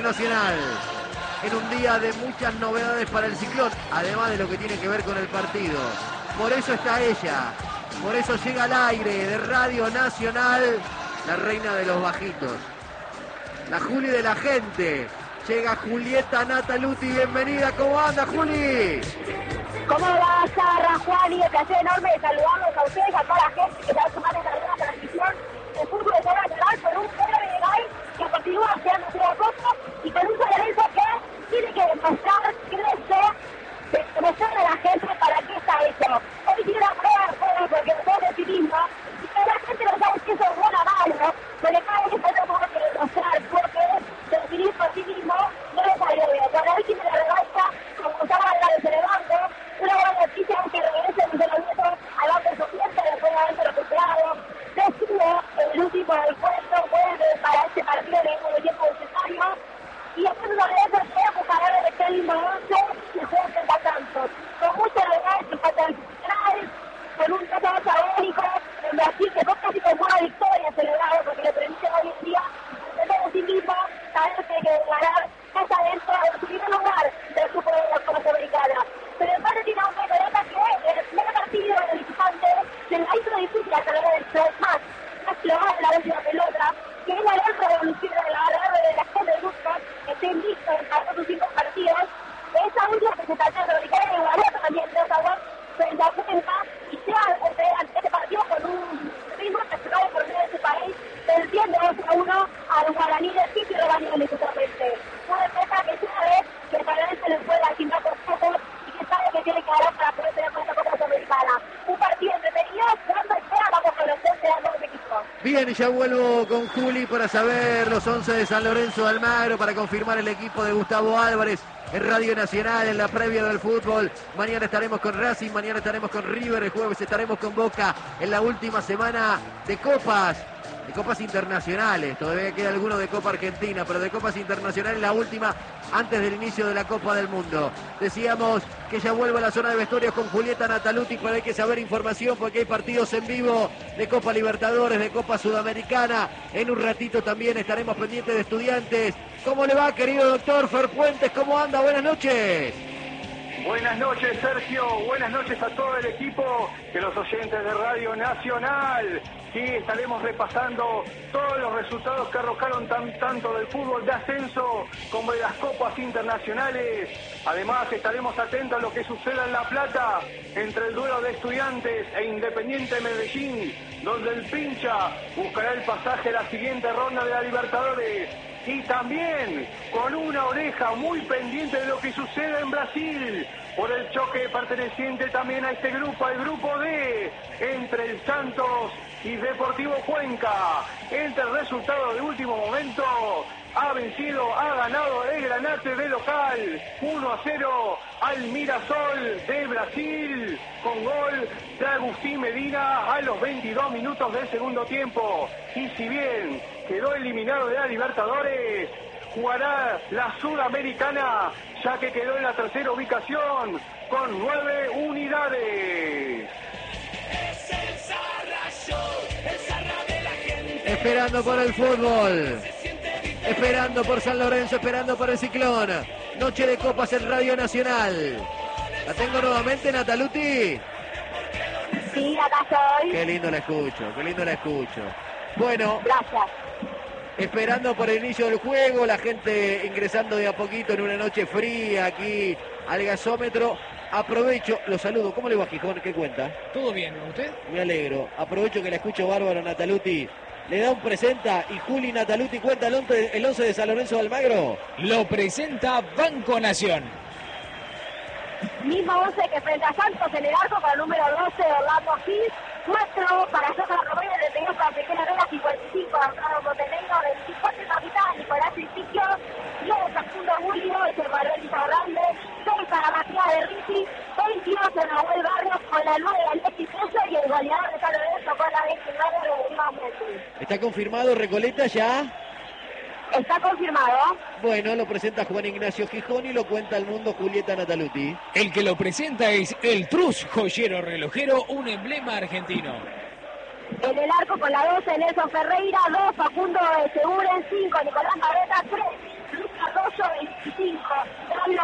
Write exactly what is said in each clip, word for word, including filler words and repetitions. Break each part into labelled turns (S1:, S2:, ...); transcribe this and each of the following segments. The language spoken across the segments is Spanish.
S1: Nacional. En un día de muchas novedades para el Ciclón, además de lo que tiene que ver con el partido. Por eso está ella, por eso llega al aire de Radio Nacional, la reina de los bajitos, la Juli de la gente. Llega Julieta Nataluti, bienvenida, ¿cómo anda, Juli?
S2: ¿Cómo va, Sarra, Juan? Y el placer enorme de saludarlos a ustedes, a toda la gente que se va a sumar en esta nueva transmisión de fútbol de Zona Nacional con un pueblo de Gai que continúa quedándose a poco y con un San Lorenzo que tiene que demostrar, crecer, demostrarle a la gente para qué está hecho. Hoy tiene una prueba de juego porque nosotros decidimos y que la gente no sabe si eso es bueno o malo, pero cada vez que tenemos que demostrar porque definir por sí mismo no le salió bien. Cuando hoy tiene la revancha, como estaba hablando de banco, una buena noticia es que regrese Luis Lorenzo al banco suplente después de haberse recuperado. Decide el último del puesto, vuelve para este partido de un tiempo necesario. Y después Luis Lorenzo espera que para de meter el once y juega frente a Santos. Con mucha reglas que falta el final, con un trato agónico en Brasil que no casi con una victoria celebrado porque le permite hoy en día entender a sí mismo, saber que hay que ganar casa dentro del primer lugar del grupo de la Copa Sudamericana. Pero el padre tiene una pelota que en el primer partido del visitante se la hizo difícil a través del más, más clavada en la última pelota, que es la gran revolución de la verdad de la gente de Buscas, que esté listo en pasar sus cinco partidos. Esa última que se trató de fabricar en Guarato también de Ottawa frente a Cuenca y sea ante este partido con un ritmo respetado por medio de ese país, venciendo dos a uno al guaraní de Titi Rebañón justamente. Una empresa que sabe que el Parlamento le puede asignar por poco y que sabe que tiene que ganar para poder tener esta Copa Sudamericana. Un partido entretenido, cuando espera vamos a conocerse a los equipos.
S1: Bien, ya vuelvo con Juli para saber los once de San Lorenzo de Almagro, para confirmar el equipo de Gustavo Álvarez en Radio Nacional, en la previa del fútbol. Mañana estaremos con Racing, mañana estaremos con River, el jueves estaremos con Boca en la última semana de Copas, de Copas Internacionales. Todavía queda alguno de Copa Argentina, pero de Copas Internacionales la última antes del inicio de la Copa del Mundo. Decíamos que ya vuelve a la zona de vestuarios con Julieta Nataluti, pero hay que saber información porque hay partidos en vivo de Copa Libertadores, de Copa Sudamericana. En un ratito también estaremos pendientes de Estudiantes. ¿Cómo le va, querido doctor Fer Puentes? ¿Cómo anda? Buenas noches.
S3: Buenas noches, Sergio. Buenas noches a todo el equipo, que los oyentes de Radio Nacional. Sí, estaremos repasando todos los resultados que arrojaron tan, tanto del fútbol de ascenso como de las copas internacionales. Además, estaremos atentos a lo que suceda en La Plata entre el duelo de Estudiantes e Independiente Medellín, donde el Pincha buscará el pasaje a la siguiente ronda de la Libertadores. Y también con una oreja muy pendiente de lo que sucede en Brasil, por el choque perteneciente también a este grupo, el grupo D, entre el Santos y Deportivo Cuenca. Entre el resultado de último momento, ha vencido, ha ganado el Granate de local, uno a cero al Mirassol de Brasil, con gol de Agustín Medina a los veintidós minutos del segundo tiempo. Y si bien quedó eliminado de la Libertadores, jugará la Sudamericana, ya que quedó en la tercera ubicación con nueve unidades.
S4: Es el Sarra Show, el Sarra de la gente.
S1: Esperando por el fútbol, esperando por San Lorenzo, esperando por el Ciclón. Noche de copas en Radio Nacional. ¿La tengo nuevamente, Nataluti?
S2: Sí, acá estoy.
S1: Qué lindo la escucho, qué lindo la escucho. Bueno,
S2: Gracias.
S1: esperando por el inicio del juego, la gente ingresando de a poquito en una noche fría aquí al gasómetro. Aprovecho, lo saludo. ¿Cómo le va, Gijón? ¿Qué cuenta?
S5: ¿Todo bien? ¿Usted?
S1: Me alegro. Aprovecho que la escucho bárbaro, Nataluti. Le da un presenta y Juli Nataluti cuenta el once, el once de San Lorenzo de Almagro.
S5: Lo presenta Banco Nación.
S2: Mismo once que frente a Santos en el arco para el número doce, Orlando Gil. Cuatro para Sosa Romero, detenido para Pequeña Herrera, cincuenta y cinco, Antonio Montenegro, veinticuatro capitán, Nicolás Citicio, nueve Facundo Bulio, es el Manuel Grande, seis para Matías de Ricci, veintidós en Nahuel Barrios, con la nueve Alexis Preso y el goleador de San Lorenzo con la veintinueve de Rodrigo Messi.
S1: ¿Está confirmado Recoleta ya?
S2: Está confirmado.
S1: Bueno, lo presenta Juan Ignacio Gijón y lo cuenta al mundo Julieta Nataluti.
S5: El que lo presenta es el Trus Joyero Relojero, un emblema argentino.
S2: En el arco con la doce, Nelson Ferreira, dos, Facundo Seguren, cinco, Nicolás Barreta, tres, Lucas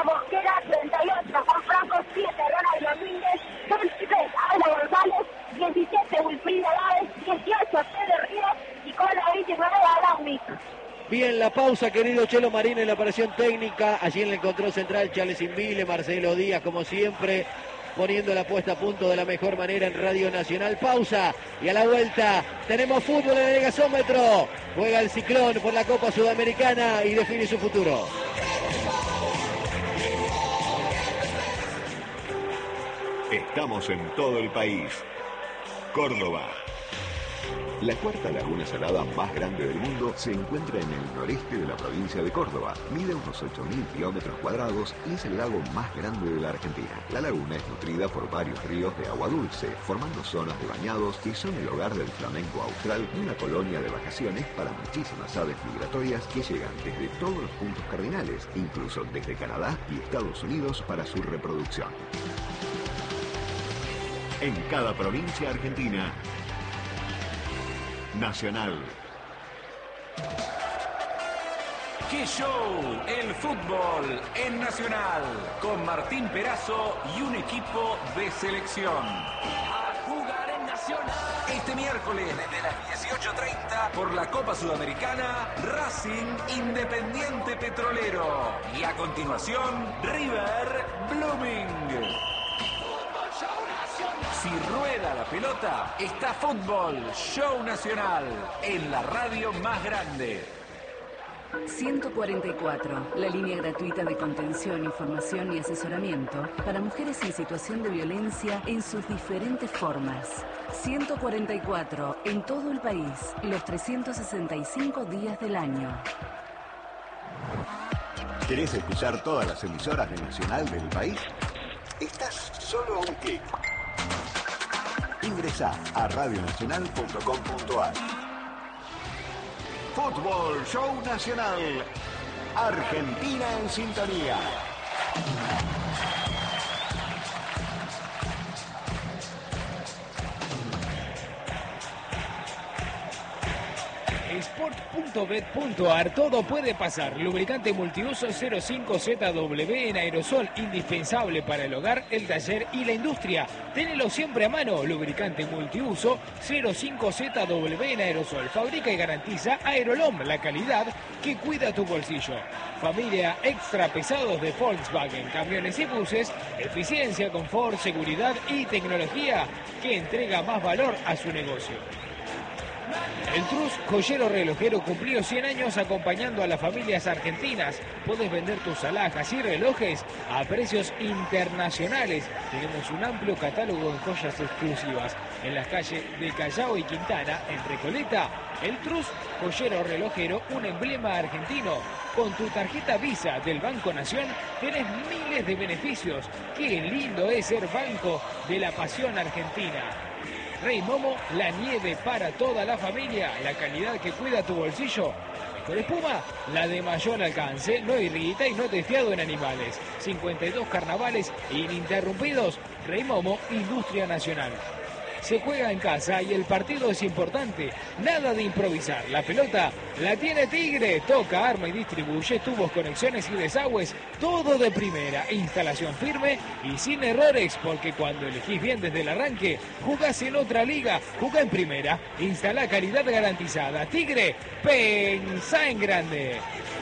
S2: Mosquera, treinta y ocho, Juan Franco, siete, Ronald Domínguez, veintitrés, Ángela González, diecisiete, Wilfrida Láez, dieciocho, Pedro Ríos y con la veintinueve, Alan Wick.
S1: Bien, la pausa, querido Chelo Marín, en la operación técnica. Allí en el control central, Charles Invile, Marcelo Díaz, como siempre, poniendo la puesta a punto de la mejor manera en Radio Nacional. Pausa y a la vuelta tenemos fútbol en el gasómetro. Juega el Ciclón por la Copa Sudamericana y define su futuro.
S6: Estamos en todo el país. Córdoba. La cuarta laguna salada más grande del mundo se encuentra en el noreste de la provincia de Córdoba. Mide unos ocho mil kilómetros cuadrados y es el lago más grande de la Argentina. La laguna es nutrida por varios ríos de agua dulce, formando zonas de bañados que son el hogar del flamenco austral y una colonia de vacaciones para muchísimas aves migratorias que llegan desde todos los puntos cardinales, incluso desde Canadá y Estados Unidos para su reproducción. En cada provincia argentina, Nacional.
S7: ¡Qué show! El fútbol en Nacional, con Martín Perazo y un equipo de selección. A jugar en Nacional. Este miércoles desde las dieciocho treinta por la Copa Sudamericana, Racing Independiente Petrolero. Y a continuación, River Blooming. Si rueda la pelota, está Fútbol Show Nacional en la radio más grande.
S8: ciento cuarenta y cuatro, la línea gratuita de contención, información y asesoramiento para mujeres en situación de violencia en sus diferentes formas. ciento cuarenta y cuatro, en todo el país, los trescientos sesenta y cinco días del año.
S6: ¿Querés escuchar todas las emisoras de Nacional del país? Estás solo a un clic. Ingresá a radio nacional punto com punto a r. Fútbol Show Nacional. Argentina en sintonía.
S5: sport punto bet punto a r, todo puede pasar. Lubricante multiuso cero cinco Z W en aerosol, indispensable para el hogar, el taller y la industria. Ténelo siempre a mano. Lubricante multiuso cero cinco Z W en aerosol. Fabrica y garantiza Aerolom, la calidad que cuida tu bolsillo. Familia extra pesados de Volkswagen, camiones y buses, eficiencia, confort, seguridad y tecnología que entrega más valor a su negocio. El Trus Joyero Relojero cumplió cien años acompañando a las familias argentinas. Podés vender tus alhajas y relojes a precios internacionales. Tenemos un amplio catálogo de joyas exclusivas en las calles de Callao y Quintana, en Recoleta. El Trus Joyero Relojero, un emblema argentino. Con tu tarjeta Visa del Banco Nación tenés miles de beneficios. Qué lindo es ser Banco de la Pasión Argentina. Rey Momo, la nieve para toda la familia, la calidad que cuida tu bolsillo. Mejor espuma, la de mayor alcance, no irrita y no testeado en animales. cincuenta y dos carnavales ininterrumpidos. Rey Momo, Industria Nacional. Se juega en casa y el partido es importante. Nada de improvisar. La pelota la tiene Tigre. Toca, arma y distribuye tubos, conexiones y desagües. Todo de primera. Instalación firme y sin errores. Porque cuando elegís bien desde el arranque, jugás en otra liga. Jugá en primera. Instala calidad garantizada. Tigre, pensá en grande.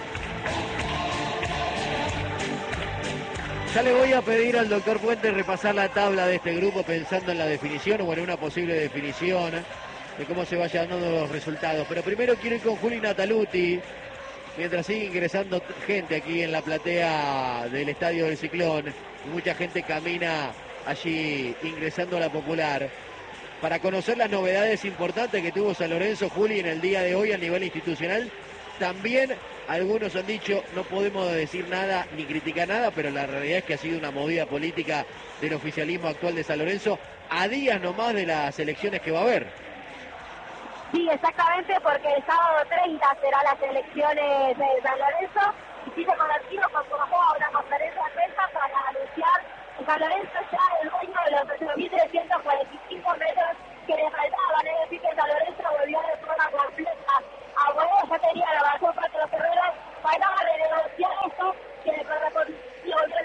S1: Ya le voy a pedir al doctor Puente repasar la tabla de este grupo pensando en la definición o en una posible definición de cómo se vayan dando los resultados. Pero primero quiero ir con Juli Nataluti, mientras sigue ingresando gente aquí en la platea del Estadio del Ciclón. Y mucha gente camina allí ingresando a la Popular para conocer las novedades importantes que tuvo San Lorenzo, Juli, en el día de hoy a nivel institucional. También algunos han dicho, no podemos decir nada ni criticar nada, pero la realidad es que ha sido una movida política del oficialismo actual de San Lorenzo a días nomás de las elecciones que va a haber.
S2: Sí, exactamente, porque el sábado treinta serán las elecciones de San Lorenzo y sí se conocieron convocó a una conferencia de prensa para anunciar que San Lorenzo ya el dueño de los ocho mil trescientos cuarenta y cinco metros que le faltaban, es decir, que San Lorenzo volvió de forma completa a huevo, ya tenía la mayor parte de los terrenos, faltaba renegociar esto que le correspondía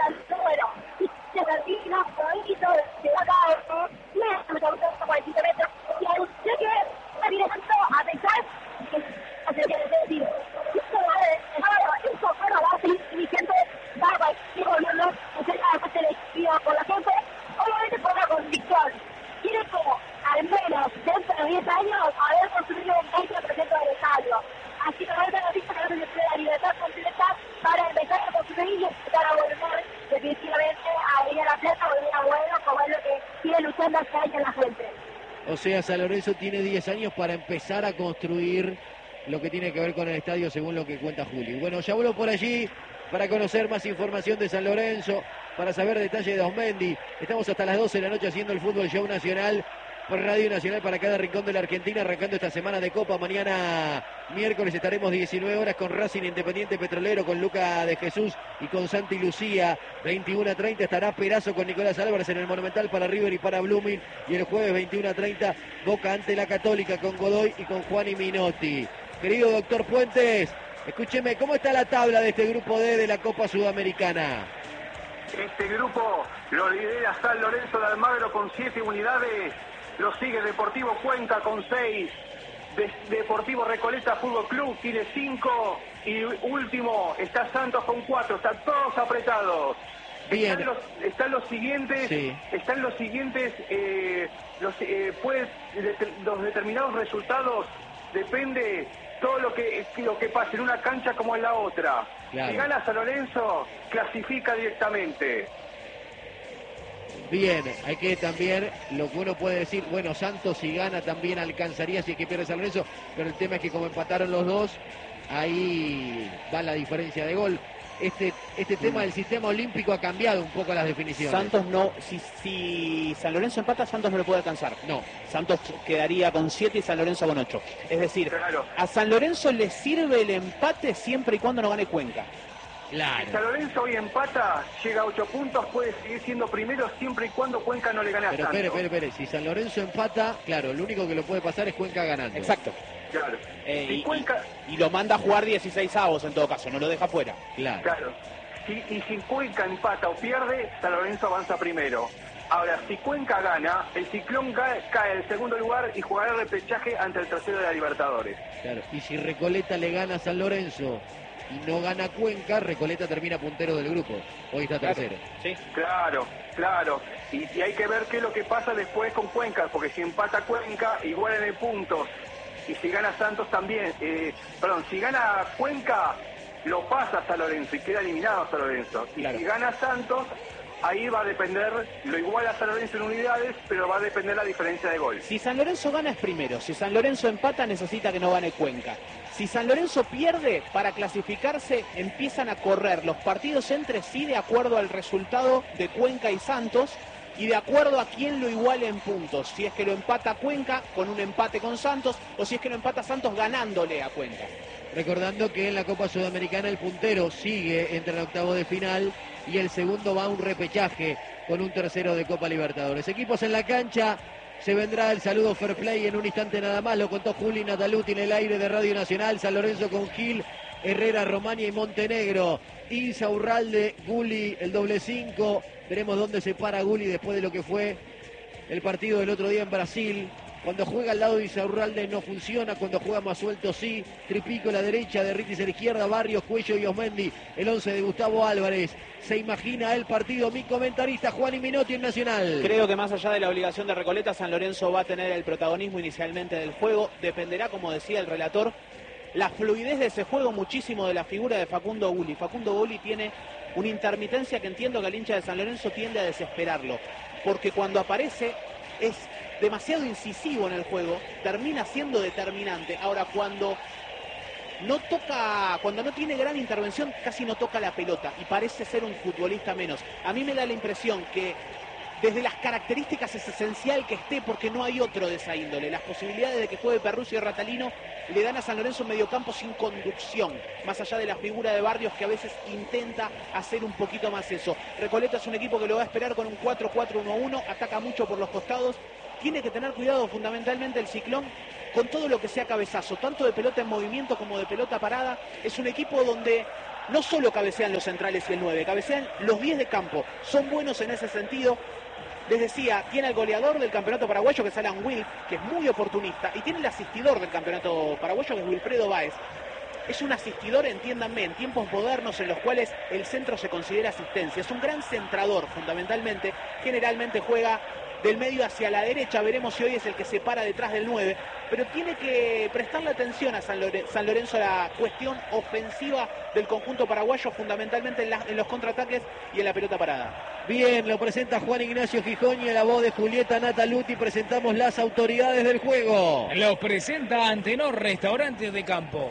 S1: sea, San Lorenzo tiene diez años para empezar a construir lo que tiene que ver con el estadio, según lo que cuenta Juli. Bueno, ya vuelvo por allí para conocer más información de San Lorenzo, para saber detalles de Osmendi. Estamos hasta las doce de la noche haciendo el Fútbol Show Nacional por Radio Nacional para cada rincón de la Argentina, arrancando esta semana de Copa. Mañana miércoles estaremos diecinueve horas con Racing Independiente Petrolero, con Luca de Jesús y con Santi Lucía. veintiuno a treinta estará Perazo con Nicolás Álvarez en el Monumental para River y para Blooming. Y el jueves veintiuno a treinta Boca ante la Católica con Godoy y con Juan y Minotti. Querido doctor Puentes, escúcheme, ¿cómo está la tabla de este grupo D de la Copa Sudamericana?
S3: Este grupo lo lidera San Lorenzo de Almagro con siete unidades. Lo sigue Deportivo Cuenca con seis. De Deportivo Recoleta Fútbol Club tiene cinco. Y último está Santos con cuatro. Están todos apretados.
S1: Bien.
S3: Están los, están los siguientes.
S1: Sí.
S3: Están los siguientes. Eh, los, eh, pues, de, los determinados resultados depende todo lo que lo que pase en una cancha como en la otra.
S1: Claro.
S3: Si gana San Lorenzo, clasifica directamente.
S1: Bien, hay que también, lo que uno puede decir, bueno, Santos si gana también alcanzaría si es que pierde San Lorenzo, pero el tema es que como empataron los dos, ahí va la diferencia de gol. Este este tema del sistema olímpico ha cambiado un poco las definiciones.
S9: Santos no, si, si San Lorenzo empata, Santos no lo puede alcanzar.
S1: No.
S9: Santos quedaría con siete y San Lorenzo con ocho. Es decir,
S3: Claro.
S9: a San Lorenzo le sirve el empate siempre y cuando no gane Cuenca.
S1: Claro.
S3: Si San Lorenzo hoy empata, llega a ocho puntos, puede seguir siendo primero siempre y cuando Cuenca no le gane a
S1: Pero
S3: Santos.
S1: espere, espere, espere, si San Lorenzo empata, claro, lo único que lo puede pasar es Cuenca ganando.
S9: Exacto.
S3: Claro.
S9: Eh,
S3: Si
S9: y,
S3: Cuenca,
S9: y- y lo manda a jugar dieciséis avos en todo caso, no lo deja fuera.
S1: Claro.
S3: claro. Si, y si Cuenca empata o pierde, San Lorenzo avanza primero. Ahora, si Cuenca gana, el Ciclón cae, cae en el segundo lugar y jugará el repechaje ante el tercero de la Libertadores.
S1: Claro. Y si Recoleta le gana a San Lorenzo y no gana Cuenca, Recoleta termina puntero del grupo. Hoy está tercero.
S9: Sí.
S3: Claro, claro. Y, y hay que ver qué es lo que pasa después con Cuenca, porque si empata Cuenca, igual en puntos. Y si gana Santos también. Eh, perdón, si gana Cuenca, lo pasa San Lorenzo y queda eliminado San Lorenzo. Y
S1: Claro.
S3: si gana Santos, ahí va a depender, lo iguala San Lorenzo en unidades, pero va a depender la diferencia de gol.
S9: Si San Lorenzo gana es primero, si San Lorenzo empata necesita que no gane Cuenca. Si San Lorenzo pierde, para clasificarse empiezan a correr los partidos entre sí de acuerdo al resultado de Cuenca y Santos y de acuerdo a quién lo iguale en puntos. Si es que lo empata Cuenca con un empate con Santos o si es que lo empata Santos ganándole a Cuenca.
S1: Recordando que en la Copa Sudamericana el puntero sigue entre el octavo de final y el segundo va a un repechaje con un tercero de Copa Libertadores. Equipos en la cancha, se vendrá el saludo Fair Play en un instante nada más, lo contó Juli Nataluti en el aire de Radio Nacional. San Lorenzo con Gil, Herrera, Romania y Montenegro. Insaurralde, Guli, el doble cinco. Veremos dónde se para Guli después de lo que fue el partido del otro día en Brasil. Cuando juega al lado de Insaurralde no funciona, cuando juega más suelto sí. Tripico a la derecha, Derritis a la izquierda, Barrios, Cuello y Osmendi. El once de Gustavo Álvarez. Se imagina el partido mi comentarista Juan y Minotti en Nacional.
S9: Creo que más allá de la obligación de Recoleta, San Lorenzo va a tener el protagonismo inicialmente del juego. Dependerá, como decía el relator, la fluidez de ese juego muchísimo de la figura de Facundo Guli. Facundo Guli tiene una intermitencia que entiendo que el hincha de San Lorenzo tiende a desesperarlo. Porque cuando aparece es demasiado incisivo en el juego, termina siendo determinante. Ahora, cuando no toca, cuando no tiene gran intervención, casi no toca la pelota y parece ser un futbolista menos. A mí me da la impresión que desde las características es esencial que esté porque no hay otro de esa índole. Las posibilidades de que juegue Perruzzi y Ratalino le dan a San Lorenzo un mediocampo sin conducción, más allá de la figura de Barrios que a veces intenta hacer un poquito más eso. Recoleta es un equipo que lo va a esperar con un cuatro cuatro uno uno, ataca mucho por los costados. Tiene que tener cuidado fundamentalmente el Ciclón con todo lo que sea cabezazo, tanto de pelota en movimiento como de pelota parada. Es un equipo donde no solo cabecean los centrales y el nueve, cabecean los diez de campo. Son buenos en ese sentido. Les decía, tiene al goleador del campeonato paraguayo, que es Alan Wilf, que es muy oportunista, y tiene el asistidor del campeonato paraguayo, que es Wilfredo Báez. Es un asistidor, entiéndanme, en tiempos modernos en los cuales el centro se considera asistencia. Es un gran centrador, fundamentalmente. Generalmente juega del medio hacia la derecha. Veremos si hoy es el que se para detrás del nueve. Pero tiene que prestarle atención a San Lorenzo, San Lorenzo a la cuestión ofensiva del conjunto paraguayo, fundamentalmente en, la, en los contraataques y en la pelota parada.
S1: Bien, lo presenta Juan Ignacio Gijón y a la voz de Julieta Nataluti presentamos las autoridades del juego.
S5: Los presenta Antenor Restaurantes de Campo.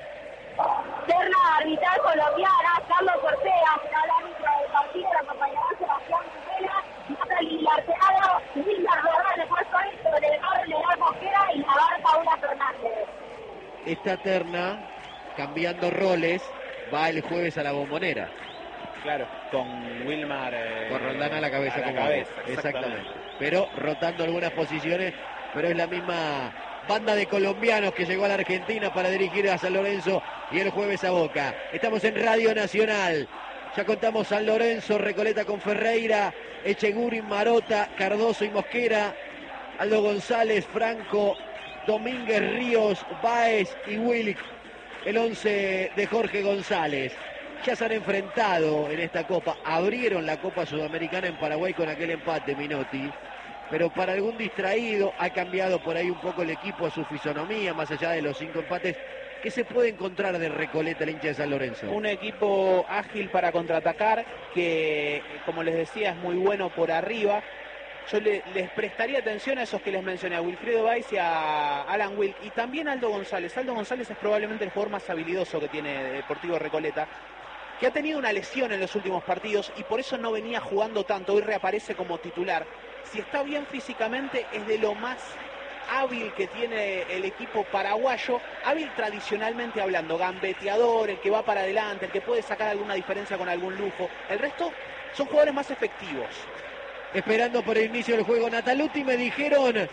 S2: Terna arbitral colombiana, Carlos Ortega, será el árbitro del partido, la acompañará Sebastián Cutela, Natalie Arteaga, Wilmar Rodríguez, puesto esto, Delgado, Leonardo Mosquera y Navarra Paula Fernández.
S1: Esta terna, cambiando roles, va el jueves a la Bombonera.
S9: Claro, con Wilmar... Eh,
S1: con Roldán a la cabeza.
S9: A la
S1: como
S9: cabeza,
S1: exactamente.
S9: exactamente.
S1: Pero rotando algunas posiciones, pero es la misma banda de colombianos que llegó a la Argentina para dirigir a San Lorenzo y el jueves a Boca. Estamos en Radio Nacional. Ya contamos San Lorenzo, Recoleta con Ferreira, Echegurín, Marota, Cardoso y Mosquera, Aldo González, Franco, Domínguez, Ríos, Báez y Wilk. El once de Jorge González. Ya se han enfrentado en esta Copa. Abrieron la Copa Sudamericana en Paraguay con aquel empate, Minotti. Pero para algún distraído ha cambiado por ahí un poco el equipo a su fisonomía, más allá de los cinco empates. ¿Qué se puede encontrar de Recoleta, el hincha de San Lorenzo?
S9: Un equipo ágil para contraatacar, que como les decía es muy bueno por arriba. Yo le, les prestaría atención a esos que les mencioné, a Wilfredo Báez y a Alan Wilk, y también a Aldo González. Aldo González es probablemente el jugador más habilidoso que tiene Deportivo Recoleta, que ha tenido una lesión en los últimos partidos y por eso no venía jugando tanto. Hoy reaparece como titular. Si está bien físicamente, es de lo más hábil que tiene el equipo paraguayo, hábil tradicionalmente hablando, gambeteador, el que va para adelante, el que puede sacar alguna diferencia con algún lujo. El resto son jugadores más efectivos.
S1: Esperando por el inicio del juego, Nataluti, me dijeron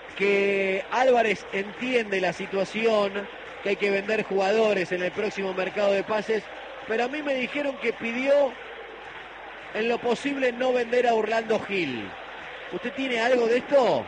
S1: que Álvarez entiende la situación, que hay que vender jugadores en el próximo mercado de pases, pero a mí me dijeron que pidió en lo posible no vender a Orlando Gil. ¿Usted tiene algo de esto?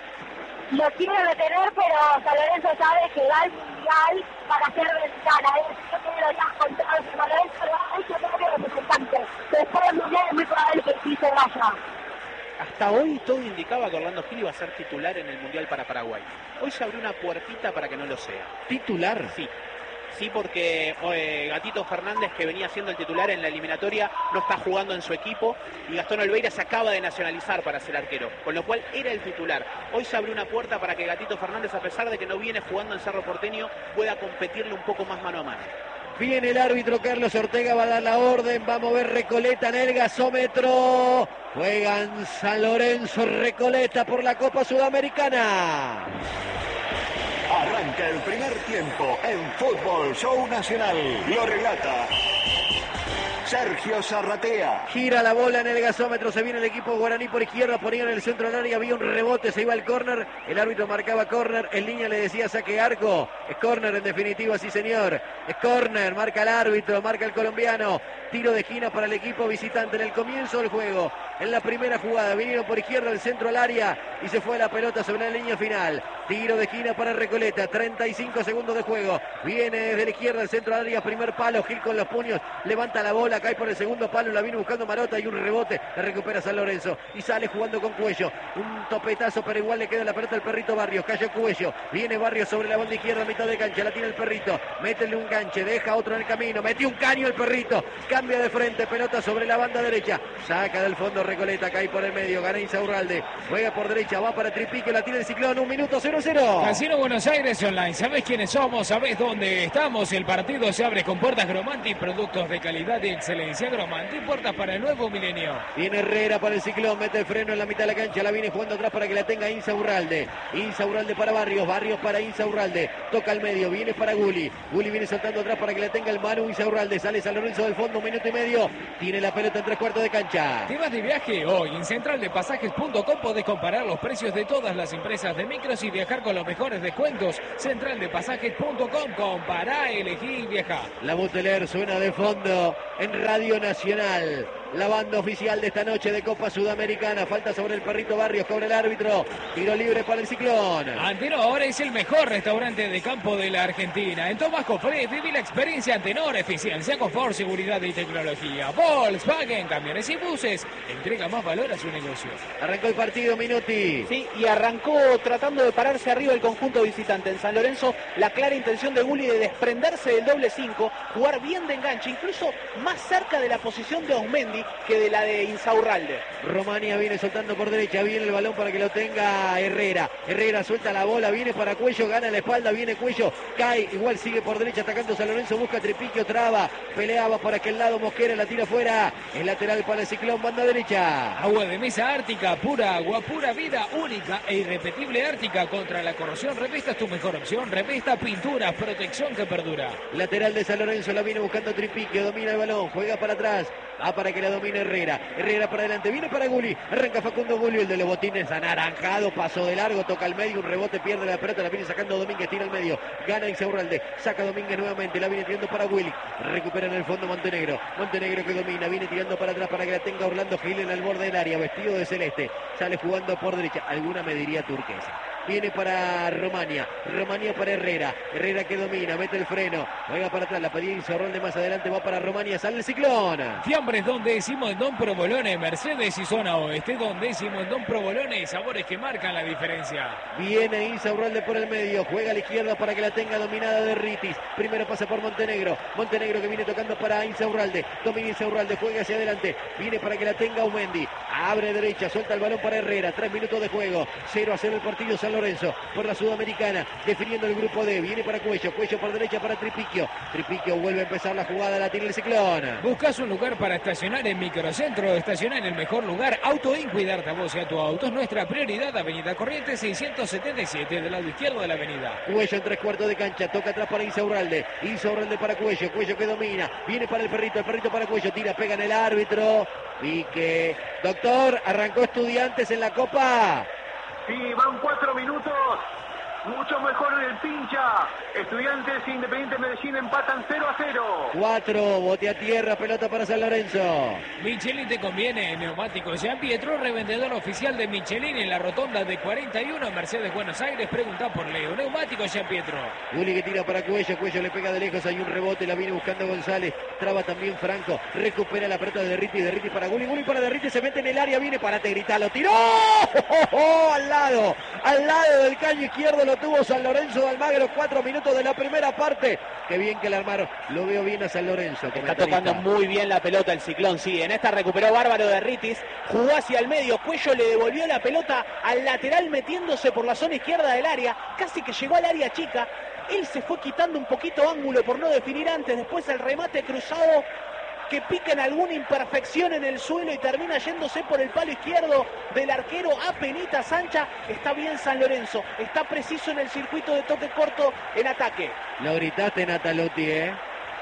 S2: Lo quiere retener, pero San Lorenzo sabe que va al Mundial para hacer ventana. Es decir, yo quiero ya contar San Lorenzo, hay que tener representante. Después del Mundial es muy probable que sí se vaya.
S9: Hasta hoy todo indicaba que Orlando Gil iba a ser titular en el Mundial para Paraguay. Hoy se abrió una puertita para que no lo sea.
S1: ¿Titular?
S9: Sí. Sí, porque eh, Gatito Fernández, que venía siendo el titular en la eliminatoria, no está jugando en su equipo y Gastón Olveira se acaba de nacionalizar para ser arquero, con lo cual era el titular. Hoy se abrió una puerta para que Gatito Fernández, a pesar de que no viene jugando en Cerro Porteño, pueda competirle un poco más mano a mano.
S1: Viene el árbitro Carlos Ortega, va a dar la orden, va a mover Recoleta en el gasómetro. Juegan San Lorenzo, Recoleta por la Copa Sudamericana.
S6: Arranca el primer tiempo en Fútbol Show Nacional. Lo relata Sergio Zarratea.
S1: Gira la bola en el gasómetro, se viene el equipo guaraní por izquierda, ponía en el centro del área, había un rebote, se iba al córner, el árbitro marcaba córner, en línea le decía saque arco, es córner en definitiva, sí señor, es córner, marca el árbitro, marca el colombiano, tiro de esquina para el equipo visitante en el comienzo del juego, en la primera jugada, vinieron por izquierda el centro al área y se fue la pelota sobre la línea final, tiro de esquina para Recoleta, treinta y cinco segundos de juego, viene desde la izquierda el centro al área, primer palo, Gil con los puños, levanta la bola, cae por el segundo palo, la viene buscando Marota y un rebote, la recupera San Lorenzo y sale jugando con Cuello, un topetazo pero igual le queda la pelota al perrito Barrios, cayó Cuello, viene Barrios sobre la banda izquierda, mitad de cancha, la tiene el perrito, métele un ganche, deja otro en el camino, metió un caño el perrito, cambia de frente, pelota sobre la banda derecha, saca del fondo Recoleta, cae por el medio, gana Insaurralde, juega por derecha, va para Tripique, la tiene el Ciclón, un minuto cero cero.
S5: Casino Buenos Aires Online, ¿sabés quiénes somos? ¿Sabés dónde estamos? El partido se abre con puertas Gromanti, productos de calidad y excelencia Gromanti, puertas para el nuevo milenio.
S1: Viene Herrera para el Ciclón, mete el freno en la mitad de la cancha, la viene jugando atrás para que la tenga Insaurralde, Insaurralde para Barrios, Barrios para Insaurralde, toca al medio, viene para Guli, Guli viene saltando atrás para que la tenga el Manu Insaurralde, sale San Lorenzo del fondo, un minuto y medio, tiene la pelota en tres cuartos de cancha.
S5: ¿Te vas de viaje? Hoy en central de pasajes punto com podés comparar los precios de todas las empresas de micros y viajar con los mejores descuentos. central de pasajes punto com, compará, elegí y viajá.
S1: La Buteler suena de fondo en Radio Nacional. la banda oficial de esta noche de Copa Sudamericana. Falta sobre el perrito Barrios, cobra el árbitro. Tiro libre para el Ciclón.
S5: Antenor ahora es el mejor restaurante de campo de la Argentina. En Tomás Cofré viví la experiencia Antenor, eficiencia, confort, seguridad y tecnología. Volkswagen, camiones y buses, entrega más valor a su negocio.
S1: Arrancó el partido, Minuti.
S9: Sí, y arrancó tratando de pararse arriba el conjunto visitante. En San Lorenzo, la clara intención de Gulli de desprenderse del doble cinco, jugar bien de enganche, incluso más cerca de la posición de Osmendi que de la de Insaurralde.
S1: Romania viene soltando por derecha, viene el balón para que lo tenga Herrera. Herrera suelta la bola, viene para Cuello, gana la espalda, viene Cuello, cae, igual sigue por derecha atacando San Lorenzo, busca Tripiquio, traba, peleaba por aquel lado, Mosquera la tira fuera, es lateral para el Ciclón, banda derecha.
S5: Agua de mesa Ártica, pura agua, pura vida, única e irrepetible Ártica contra la corrosión. Revesta es tu mejor opción, revesta pinturas, protección que perdura.
S1: Lateral de San Lorenzo, la viene buscando Tripiquio, domina el balón, juega para atrás, va para que la domine Herrera, Herrera para adelante, viene para Gulli, arranca Facundo Gulli, el de los botines anaranjado, pasó de largo, toca al medio, un rebote, pierde la pelota, la viene sacando Domínguez, tira al medio, gana Insaurralde, saca Domínguez nuevamente, la viene tirando para Willy, recupera en el fondo Montenegro, Montenegro que domina, viene tirando para atrás para que la tenga Orlando Gil en el borde del área, vestido de celeste, sale jugando por derecha, alguna me diría turquesa. Viene para Romania, Romania para Herrera, Herrera que domina, mete el freno, juega para atrás, la pedía Insaurralde más adelante, va para Romania, sale el Ciclón.
S5: Fiambres Don Décimo en Don Provolone, Mercedes y zona oeste, Don Décimo en Don Provolone, sabores que marcan la diferencia.
S1: Viene Insaurralde por el medio, juega a la izquierda para que la tenga dominada de Ritis, primero pasa por Montenegro, Montenegro que viene tocando para Insaurralde, domina Insaurralde, juega hacia adelante, viene para que la tenga Umendi, abre derecha, suelta el balón para Herrera, tres minutos de juego, cero a cero el partido San Lorenzo por la Sudamericana, definiendo el grupo D, viene para Cuello, Cuello por derecha para Tripiquio, Tripiquio vuelve a empezar la jugada, la tiene el Ciclón.
S5: ¿Buscas un lugar para estacionar en Microcentro? Estacionar en el mejor lugar, Auto In, cuidarte a vos y a tu auto es nuestra prioridad, Avenida Corrientes seiscientos setenta y siete, del lado izquierdo de la avenida.
S1: Cuello en tres cuartos de cancha, toca atrás para Insaurralde, Insaurralde para Cuello, Cuello que domina, viene para el perrito, el perrito para Cuello, tira, pega en el árbitro, Pique. Doctor, arrancó Estudiantes en la Copa.
S3: Sí, van cuatro minutos. Mucho mejor en el pincha. Estudiantes e Independiente Medellín empatan cero a cero.
S1: cuatro, bote a tierra, pelota para San Lorenzo.
S5: Michelin te conviene, neumáticos Jean Pietro, revendedor oficial de Michelin en la rotonda de cuarenta y uno, Mercedes Buenos Aires, pregunta por Leo. Neumáticos Jean Pietro.
S1: Gulli que tira para Cuello, Cuello le pega de lejos, hay un rebote, la viene buscando González, traba también Franco, recupera la pelota de Derriti, Derriti para Gulli, Gulli para Derriti, se mete en el área, viene para Tegrita, lo tiró, ¡Oh, oh, oh! al lado, al lado del caño izquierdo lo tuvo San Lorenzo de Almagro, cuatro minutos de la primera parte, qué bien que la armaron, lo veo bien a San Lorenzo.
S9: Está tocando muy bien la pelota el Ciclón, sí, en esta recuperó bárbaro de Ritis, jugó hacia el medio, Cuello le devolvió la pelota al lateral metiéndose por la zona izquierda del área, casi que llegó al área chica, él se fue quitando un poquito ángulo por no definir antes, después el remate cruzado que pica en alguna imperfección en el suelo y termina yéndose por el palo izquierdo del arquero Apenita Sancha. Está bien San Lorenzo, está preciso en el circuito de toque corto en ataque.
S1: Lo gritaste, Natalotti, ¿eh?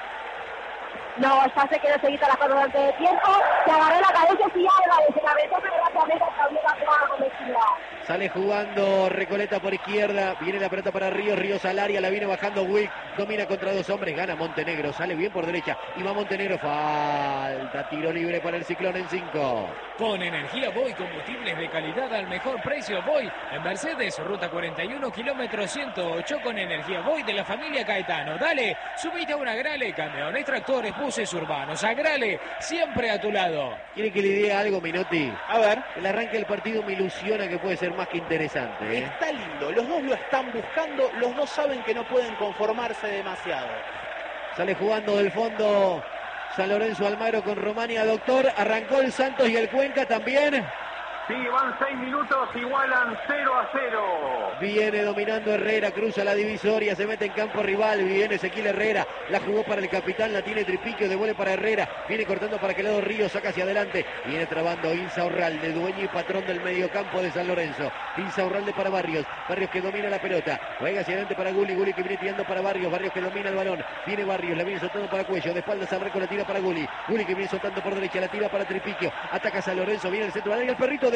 S2: No, ya se quedó seguida las cosas antes de tiempo, se agarró la cabeza y Álvarez, se la metió, pero rápidamente cambió la jugada con velocidad.
S1: Sale jugando Recoleta por izquierda, viene la pelota para Ríos, Ríos al área, la viene bajando Wick, domina contra dos hombres, gana Montenegro, sale bien por derecha, y va Montenegro, falta, tiro libre para el Ciclón en cinco.
S5: Con energía Voy, combustibles de calidad al mejor precio. Voy en Mercedes, ruta cuarenta y uno, kilómetro ciento ocho, con energía Voy de la familia Caetano. Dale, subite a una Agrale, camiones, tractores, buses urbanos. Agrale, siempre a tu lado.
S1: ¿Quiere que le diga algo, Minotti?
S9: A ver.
S1: El arranque del partido me ilusiona que puede ser más que interesante, ¿eh?
S9: Está lindo, los dos lo están buscando, los dos saben que no pueden conformarse demasiado.
S1: Sale jugando del fondo San Lorenzo Almagro con Romania, doctor. Arrancó el Santos y el Cuenca también.
S3: Sí, van seis minutos, igualan cero a cero.
S1: Viene dominando Herrera, cruza la divisoria, se mete en campo rival, viene Ezequiel Herrera, la jugó para el capitán, la tiene Tripiquio, devuelve para Herrera, viene cortando para que lado Ríos, saca hacia adelante, viene trabando Insaurralde, dueño y patrón del mediocampo de San Lorenzo. Insaurralde para Barrios, Barrios que domina la pelota, juega hacia adelante para Gulli, Gulli que viene tirando para Barrios, Barrios que domina el balón, viene Barrios, la viene soltando para Cuello, de espaldas al Reco, la tira para Gulli, Gulli que viene soltando por derecha, la tira para Tripiquio, ataca San Lorenzo, viene el centro del área, el perrito de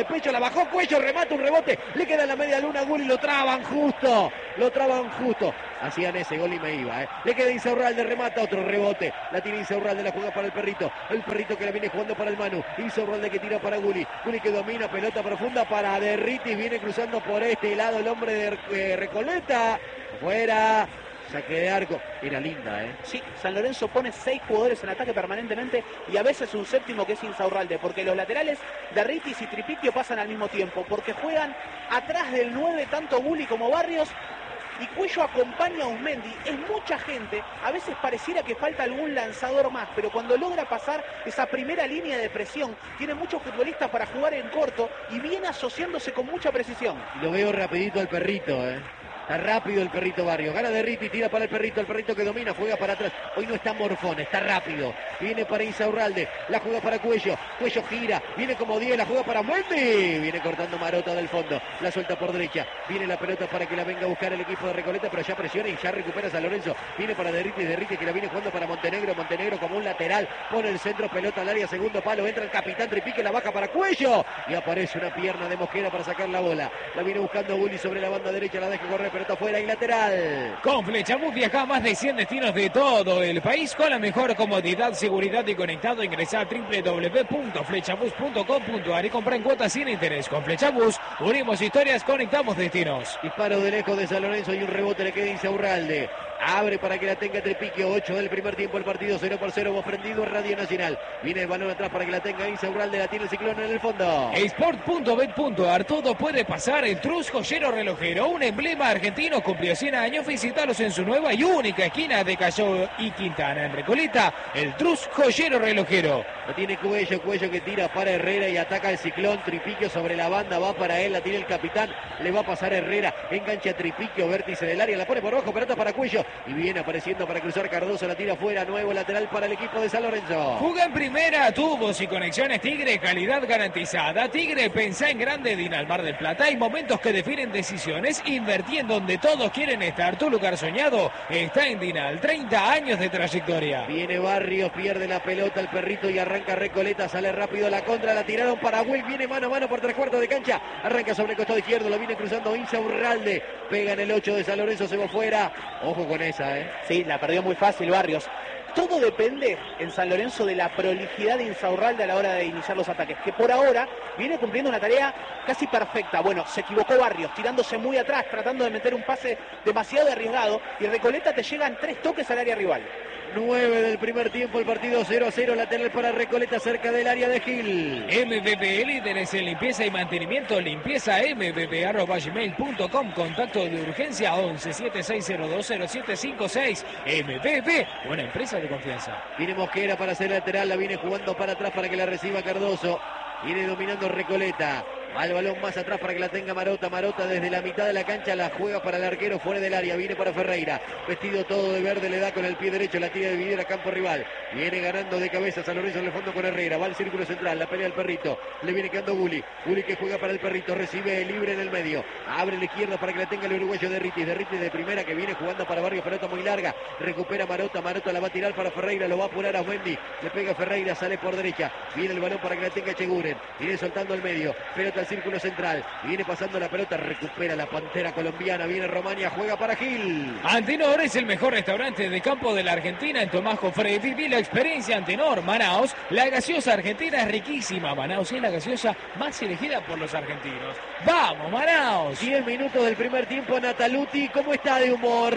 S1: de pecho, la bajó Cuello, remata un rebote, le queda en la media luna a Gulli, lo traban justo, lo traban justo. Hacían ese gol y me iba, ¿eh? Le queda Insaurralde, remata otro rebote. La tiene Insaurralde, la juega para el perrito. El perrito que la viene jugando para el Manu. Insaurralde que tira para Gulli. Gulli que domina, pelota profunda para Derritis. Viene cruzando por este lado el hombre de eh, Recoleta. Fuera. Saque de arco. Era linda, ¿eh?
S9: Sí, San Lorenzo pone seis jugadores en ataque permanentemente y a veces un séptimo que es Insaurralde, porque los laterales Derritis y Tripiquio pasan al mismo tiempo, porque juegan atrás del nueve tanto Gulli como Barrios. Y Cuello acompaña a Usmendi. Es mucha gente, a veces pareciera que falta algún lanzador más, pero cuando logra pasar esa primera línea de presión, tiene muchos futbolistas para jugar en corto y viene asociándose con mucha precisión.
S1: Lo veo rapidito al perrito, ¿eh? Está rápido el perrito Barrio. Gana Derriti, tira para el perrito. El perrito que domina, juega para atrás. Hoy no está Morfón, está rápido. Viene para Insaurralde. La juega para Cuello. Cuello gira. Viene como diez. La juega para Mendy. Viene cortando Marota del fondo. La suelta por derecha. Viene la pelota para que la venga a buscar el equipo de Recoleta. Pero ya presiona y ya recupera San Lorenzo. Viene para Derriti. Derriti que la viene jugando para Montenegro. Montenegro como un lateral. Pone el centro. Pelota al área. Segundo palo. Entra el capitán Tripique. La baja para Cuello. Y aparece una pierna de Mosquera para sacar la bola. La viene buscando Gulli sobre la banda derecha. La deja correr. Pelota afuera y lateral.
S5: Con Flechabús viaja a más de cien destinos de todo el país con la mejor comodidad, seguridad y conectado. Ingresa a doble u doble u doble u punto flechabús punto com punto a r y compra en cuotas sin interés. Con Flechabús unimos historias, conectamos destinos.
S1: Disparo de lejos de San Lorenzo y un rebote le queda Insaurralde. Abre para que la tenga Tripiquio. ocho del primer tiempo el partido. cero por cero. Hemos prendido en Radio Nacional. Viene el balón atrás para que la tenga Insaurralde. La tiene el Ciclón en el fondo.
S5: Sport punto bet punto a r. Todo puede pasar. El Trus Joyero Relojero, un emblema argentino, cumplió cien años. Visítalos en su nueva y única esquina de Callao y Quintana. En Recoleta, el Trus Joyero Relojero.
S1: La tiene Cuello. Cuello que tira para Herrera y ataca el Ciclón. Tripiquio sobre la banda. Va para él. La tiene el capitán. Le va a pasar Herrera. Engancha Tripiquio. Vértice del área. La pone por abajo. Pelota para Cuello. Y viene apareciendo para cruzar Cardoso, la tira fuera, nuevo lateral para el equipo de San Lorenzo.
S5: Juega en primera, tubos y conexiones Tigre, calidad garantizada. Tigre, pensá en grande, Dinal Mar del Plata. Hay momentos que definen decisiones, invertí en donde todos quieren estar. Tu lugar soñado está en Dinal, treinta años de trayectoria.
S1: Viene Barrios, pierde la pelota el perrito y arranca Recoleta, sale rápido la contra, la tiraron para Will, viene mano a mano por tres cuartos de cancha, arranca sobre el costado izquierdo, lo viene cruzando Insaurralde, pega en el ocho de San Lorenzo, se va fuera, ojo con esa, eh.
S9: Sí, la perdió muy fácil Barrios. Todo depende en San Lorenzo de la prolijidad de Insaurralde a la hora de iniciar los ataques, que por ahora viene cumpliendo una tarea casi perfecta. Bueno, se equivocó Barrios, tirándose muy atrás, tratando de meter un pase demasiado arriesgado, y Recoleta te llegan tres toques al área rival.
S1: nueve del primer tiempo, el partido cero a cero, lateral para Recoleta cerca del área de Gil.
S5: M V P, líderes en limpieza y mantenimiento, limpieza m v p arroba gmail punto com, contacto de urgencia once siete seis cero dos cero siete cinco seis. M V P, una empresa de confianza.
S1: Viene Mosquera para ser lateral, la viene jugando para atrás para que la reciba Cardoso. Viene dominando Recoleta. Va el balón más atrás para que la tenga Marota. Marota desde la mitad de la cancha la juega para el arquero fuera del área. Viene para Ferreira. Vestido todo de verde, le da con el pie derecho. La tira de dividir a campo rival. Viene ganando de cabeza San Lorenzo en el fondo con Herrera. Va al círculo central. La pelea del perrito. Le viene quedando Gulli. Gulli que juega para el perrito. Recibe libre en el medio. Abre la izquierda para que la tenga el uruguayo Derritis. Derritis de primera que viene jugando para Barrio. Pelota muy larga. Recupera Marota. Marota la va a tirar para Ferreira. Lo va a apurar a Wendy. Le pega Ferreira. Sale por derecha. Viene el balón para que la tenga Cheguren. Viene soltando el medio. Pelota al círculo central. Viene pasando la pelota, recupera la pantera colombiana, viene Romania, juega para Gil.
S5: Antenor es el mejor restaurante de campo de la Argentina en Tomás Jofre. Viví la experiencia Antenor. Manaos, la gaseosa argentina es riquísima. Manaos es la gaseosa más elegida por los argentinos. ¡Vamos, Manaos!
S1: diez minutos del primer tiempo, Nataluti, ¿cómo está de humor?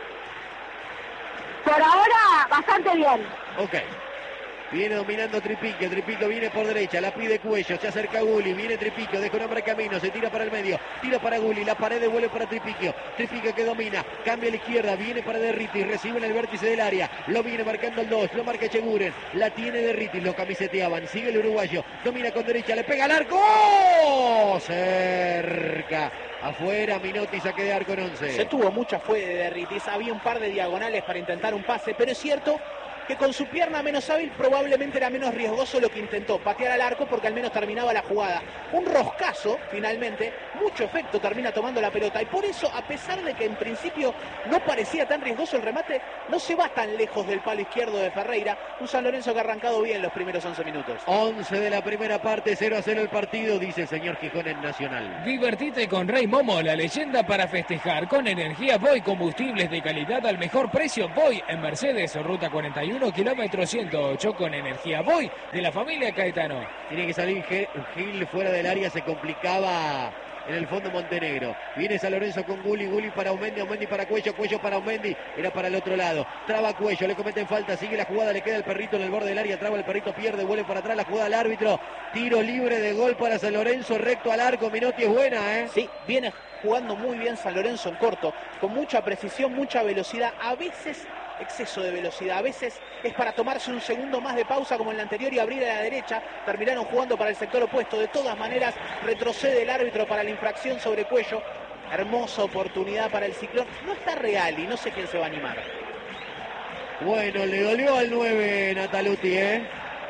S2: Por ahora, bastante bien.
S1: Ok. Viene dominando Tripiquio, Tripiquio viene por derecha, la pide Cuello, se acerca Gulli, viene Tripiquio, deja un hombre camino, se tira para el medio, tira para Gulli, la pared devuelve para Tripiquio, Tripiquio que domina, cambia a la izquierda, viene para Derritis, recibe en el vértice del área, lo viene marcando el dos, lo marca Cheguren, la tiene Derritis, lo camiseteaban, sigue el uruguayo, domina con derecha, le pega al arco, ¡oh! Cerca. Afuera, Minotti, saque de arco en once.
S9: Se tuvo mucha fe de Derritis, había un par de diagonales para intentar un pase, pero es cierto que con su pierna menos hábil probablemente era menos riesgoso lo que intentó, patear al arco porque al menos terminaba la jugada. Un roscazo, finalmente, mucho efecto termina tomando la pelota y por eso, a pesar de que en principio no parecía tan riesgoso el remate, no se va tan lejos del palo izquierdo de Ferreira. Un San Lorenzo que ha arrancado bien los primeros once minutos.
S1: once de la primera parte, cero a cero el partido, dice el señor Gijón en Nacional.
S5: Divertite con Rey Momo, la leyenda para festejar. Con energía Voy, combustibles de calidad al mejor precio. Voy en Mercedes, ruta cuarenta y uno, kilómetro ciento ocho, con energía Voy de la familia Caetano.
S1: Tiene que salir Gil fuera del área, se complicaba en el fondo Montenegro. Viene San Lorenzo con Gulli, Gulli para Aumendi, Aumendi para Cuello, Cuello para Aumendi, era para el otro lado. Traba Cuello, le cometen falta, sigue la jugada, le queda el perrito en el borde del área, traba el perrito, pierde, vuelve para atrás, la jugada al árbitro. Tiro libre de gol para San Lorenzo, recto al arco. Minotti es buena, ¿eh?
S9: Sí, viene jugando muy bien San Lorenzo en corto, con mucha precisión, mucha velocidad, a veces exceso de velocidad, a veces es para tomarse un segundo más de pausa como en la anterior y abrir a la derecha. Terminaron jugando para el sector opuesto. De todas maneras retrocede el árbitro para la infracción sobre Cuello. Hermosa oportunidad para el Ciclón. No está Real y no sé quién se va a animar.
S1: Bueno, le dolió al nueve Nataluti, ¿eh?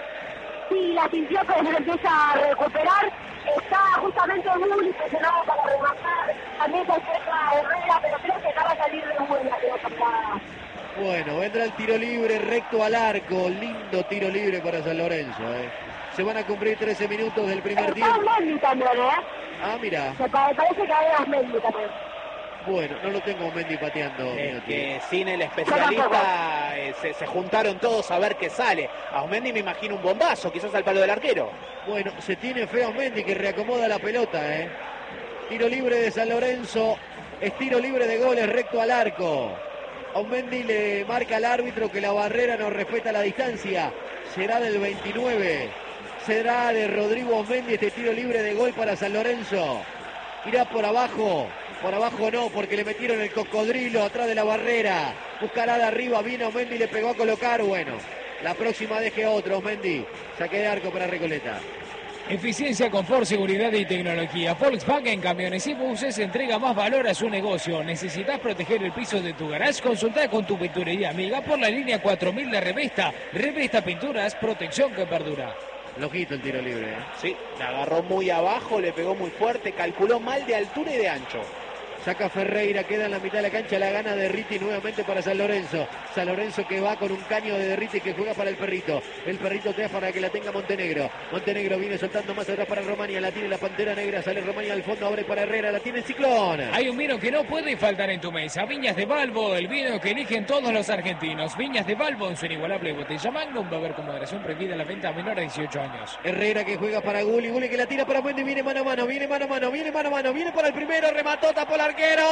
S2: Sí, la sintió, pero se empieza a recuperar. Está justamente muy presionado para rematar. También se acerca Herrera, pero creo que acaba de salir de buena pelota para...
S1: Bueno, vendrá el tiro libre recto al arco. Lindo tiro libre para San Lorenzo, ¿eh? Se van a cumplir trece minutos del primer
S2: Está
S1: tiempo.
S2: Mendy también, ¿eh?
S1: Ah, mira.
S2: Me parece que hay Mendy también.
S1: Bueno, no lo tengo Mendy pateando.
S9: Es que sin el especialista eh, se, se juntaron todos a ver qué sale. A Aumendi me imagino un bombazo, quizás al palo del arquero.
S1: Bueno, se tiene fe Aumendi que reacomoda la pelota, ¿eh? Tiro libre de San Lorenzo. Es tiro libre de goles recto al arco. Aumendi le marca al árbitro que la barrera no respeta la distancia. Será del veintinueve. Será de Rodrigo Aumendi este tiro libre de gol para San Lorenzo. Irá por abajo. Por abajo no, porque le metieron el cocodrilo atrás de la barrera. Buscará de arriba, vino Aumendi, le pegó a colocar. Bueno, la próxima deje otro Aumendi. Saque de arco para Recoleta.
S5: Eficiencia, confort, seguridad y tecnología. Volkswagen Camiones y Buses entrega más valor a su negocio. ¿Necesitas proteger el piso de tu garage? Consulta con tu pinturería amiga por la línea cuatro mil de Revesta. Revesta Pinturas, protección que perdura.
S1: Flojito el tiro libre, ¿eh?
S9: Sí, la agarró muy abajo, le pegó muy fuerte, calculó mal de altura y de ancho.
S1: Saca Ferreira, queda en la mitad de la cancha, la gana Derriti nuevamente para San Lorenzo. San Lorenzo que va con un caño de Derriti que juega para el perrito. El perrito te para que la tenga Montenegro. Montenegro viene soltando más atrás para Romania, la tiene la Pantera Negra, sale Romania al fondo, abre para Herrera, la tiene el Ciclón.
S5: Hay un vino que no puede faltar en tu mesa. Viñas de Balbo, el vino que eligen todos los argentinos. Viñas de Balbo en su inigualable botella Magnum. Va a haber con moderación prohibida la venta a menores de dieciocho años.
S1: Herrera que juega para Gulli, Gulli que la tira para Mendy, viene mano a mano, viene mano a mano, viene mano a mano, viene para el primero, remató, tapó el arquero.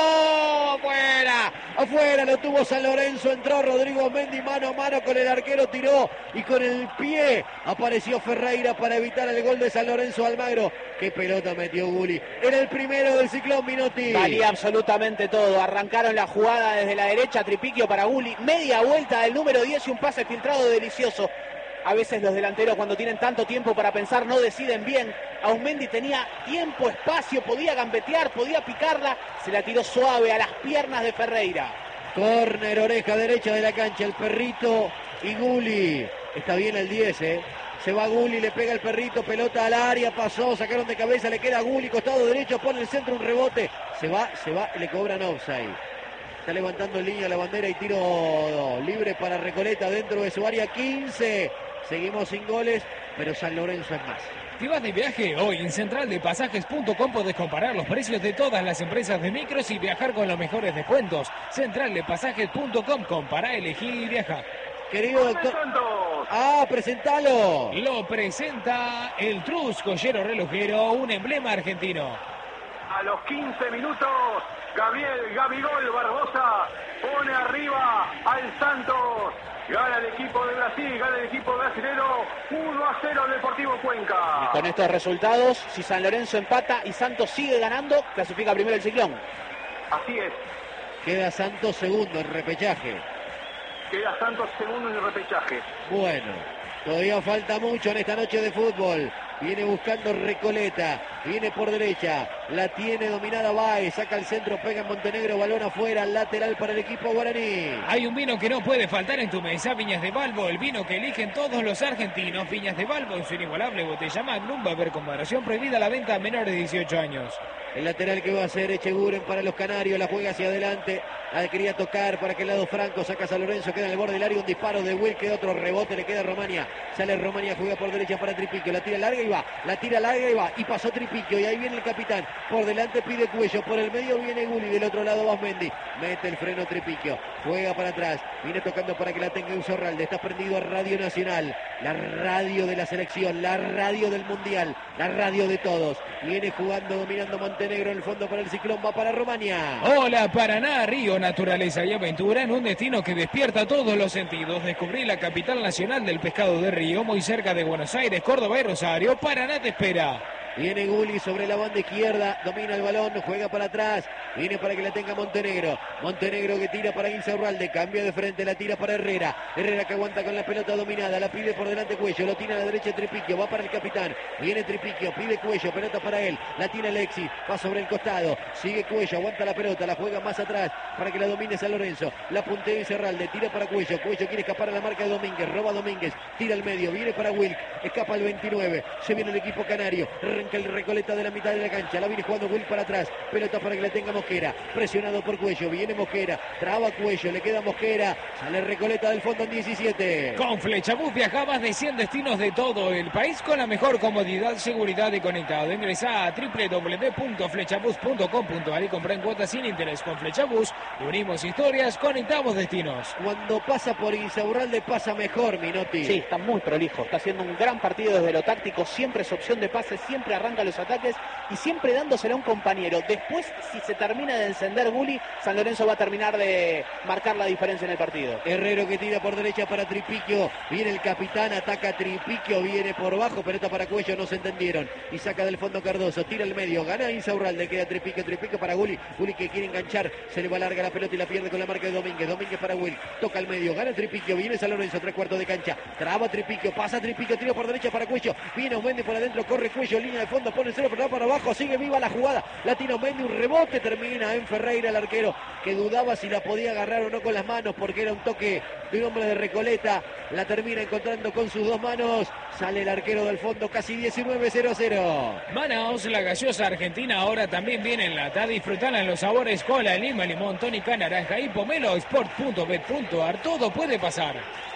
S1: Afuera, afuera, lo tuvo San Lorenzo, entró Rodrigo Mendy mano a mano con el arquero, tiró y con el pie apareció Ferreira para evitar el gol de San Lorenzo. Almagro, qué pelota metió Gulli, era el primero del Ciclón Minotti.
S9: Valía absolutamente todo, arrancaron la jugada desde la derecha, Tripiquio para Gulli, media vuelta del número diez y un pase filtrado delicioso. A veces los delanteros cuando tienen tanto tiempo para pensar no deciden bien. Aumendi tenía tiempo, espacio, podía gambetear, podía picarla. Se la tiró suave a las piernas de Ferreira.
S1: Córner, oreja derecha de la cancha, el perrito y Gulli. Está bien el diez, ¿eh? Se va Gulli, le pega el perrito, pelota al área, pasó, sacaron de cabeza, le queda Gulli, costado derecho, pone el centro, un rebote. Se va, se va, le cobran offside. Está levantando en línea la bandera y tiro libre para Recoleta dentro de su área. quince. Seguimos sin goles, pero San Lorenzo es más.
S5: ¿Te vas de viaje? Hoy en central de pasajes punto com podés comparar los precios de todas las empresas de micros y viajar con los mejores descuentos. central de pasajes punto com, compara, elegí y viaja.
S1: Querido doctor... Ah, presentalo.
S5: Lo presenta el Trus Collero Relojero, un emblema argentino.
S3: A los quince minutos, Gabriel Gabigol Barbosa pone arriba al Santos. Gana el equipo de Brasil, gana el equipo brasilero, uno a cero Deportivo Cuenca.
S9: Y con estos resultados, si San Lorenzo empata y Santos sigue ganando, clasifica primero el Ciclón.
S3: Así es.
S1: Queda Santos segundo en repechaje.
S3: Queda Santos segundo en el repechaje.
S1: Bueno, todavía falta mucho en esta noche de fútbol. Viene buscando Recoleta. viene por derecha, la tiene dominada Baez, saca el centro, pega en Montenegro, balón afuera, lateral para el equipo guaraní.
S5: Hay un vino que no puede faltar en tu mesa, Viñas de Balbo, el vino que eligen todos los argentinos. Viñas de Balbo en su inigualable botella Magnum, va a haber con moderación, prohibida la venta a menores de dieciocho años.
S1: El lateral que va a hacer Echeguren para los canarios, la juega hacia adelante, la quería tocar para aquel lado Franco, saca a San Lorenzo, queda en el borde del área, un disparo de Wilke, otro rebote, le queda a Romania, sale Romania, juega por derecha para Tripiquio, la tira larga y va, la tira larga y va, y pasó Tripiquio, y ahí viene el capitán, por delante pide Cuello, por el medio viene Gulli, del otro lado Basmendi, mete el freno Tripiquio, juega para atrás, viene tocando para que la tenga Insaurralde, está prendido a Radio Nacional, la radio de la selección, la radio del Mundial, la radio de todos, viene jugando, dominando Montenegro en el fondo para el Ciclón, va para Romania.
S5: Hola Paraná, Río, naturaleza y aventura en un destino que despierta todos los sentidos. Descubrí la capital nacional del pescado de Río, muy cerca de Buenos Aires, Córdoba y Rosario. Paraná te espera.
S1: Viene Gulli sobre la banda izquierda, domina el balón, juega para atrás, viene para que la tenga Montenegro. Montenegro que tira para Insaurralde, cambia de frente, la tira para Herrera. Herrera que aguanta con la pelota dominada, la pide por delante Cuello, lo tira a la derecha Tripiquio, va para el capitán. Viene Tripiquio, pide Cuello, pelota para él, la tira Alexis, va sobre el costado, sigue Cuello, aguanta la pelota, la juega más atrás para que la domine San Lorenzo. La puntea Insaurralde, tira para Cuello, Cuello quiere escapar a la marca de Domínguez, roba Domínguez, tira al medio, viene para Wilk, escapa al veintinueve, se viene el equipo canario. Arranca el Recoleta de la mitad de la cancha, la viene jugando Will para atrás, pelota para que la tenga Mosquera, presionado por Cuello, viene Mosquera, traba Cuello, le queda Mosquera, sale Recoleta del fondo en diecisiete.
S5: Con Flechabús viaja a más de cien destinos de todo el país con la mejor comodidad, seguridad y conectado. Ingresa a doble u doble u doble u punto flechabús punto com punto a r y compra en cuotas sin interés. Con Flechabús unimos historias, conectamos destinos.
S1: Cuando pasa por Insaurralde pasa mejor, Minotti.
S9: Sí, está muy prolijo, está haciendo un gran partido desde lo táctico, siempre es opción de pase, siempre arranca los ataques y siempre dándosela a un compañero. Después, si se termina de encender Gulli, San Lorenzo va a terminar de marcar la diferencia en el partido.
S1: Herrero que tira por derecha para Tripiquio, viene el capitán, ataca Tripiquio, viene por bajo, pelota para Cuello, no se entendieron, y saca del fondo Cardoso, tira al medio, gana Insaurralde, queda Tripiquio, Tripiquio para Gulli, Gulli que quiere enganchar, se le va larga la pelota y la pierde con la marca de Domínguez, Domínguez para Will, toca al medio, gana Tripiquio, viene San Lorenzo, tres cuartos de cancha, traba Tripiquio, pasa Tripiquio, tira por derecha para Cuello, viene Aumendi por adentro, corre Cuello, línea de fondo, pone el cero, pero para abajo, sigue viva la jugada, la tira Aumendi, un rebote, termina en Ferreira, el arquero, que dudaba si la podía agarrar o no con las manos, porque era un toque de un hombre de Recoleta, la termina encontrando con sus dos manos, sale el arquero del fondo, casi diecinueve cero a cero.
S5: Manaos, la gaseosa argentina, ahora también viene en lata, disfrutala en los sabores cola, lima, limón, tónica, naranja y pomelo, sport punto bet punto a r, todo puede pasar.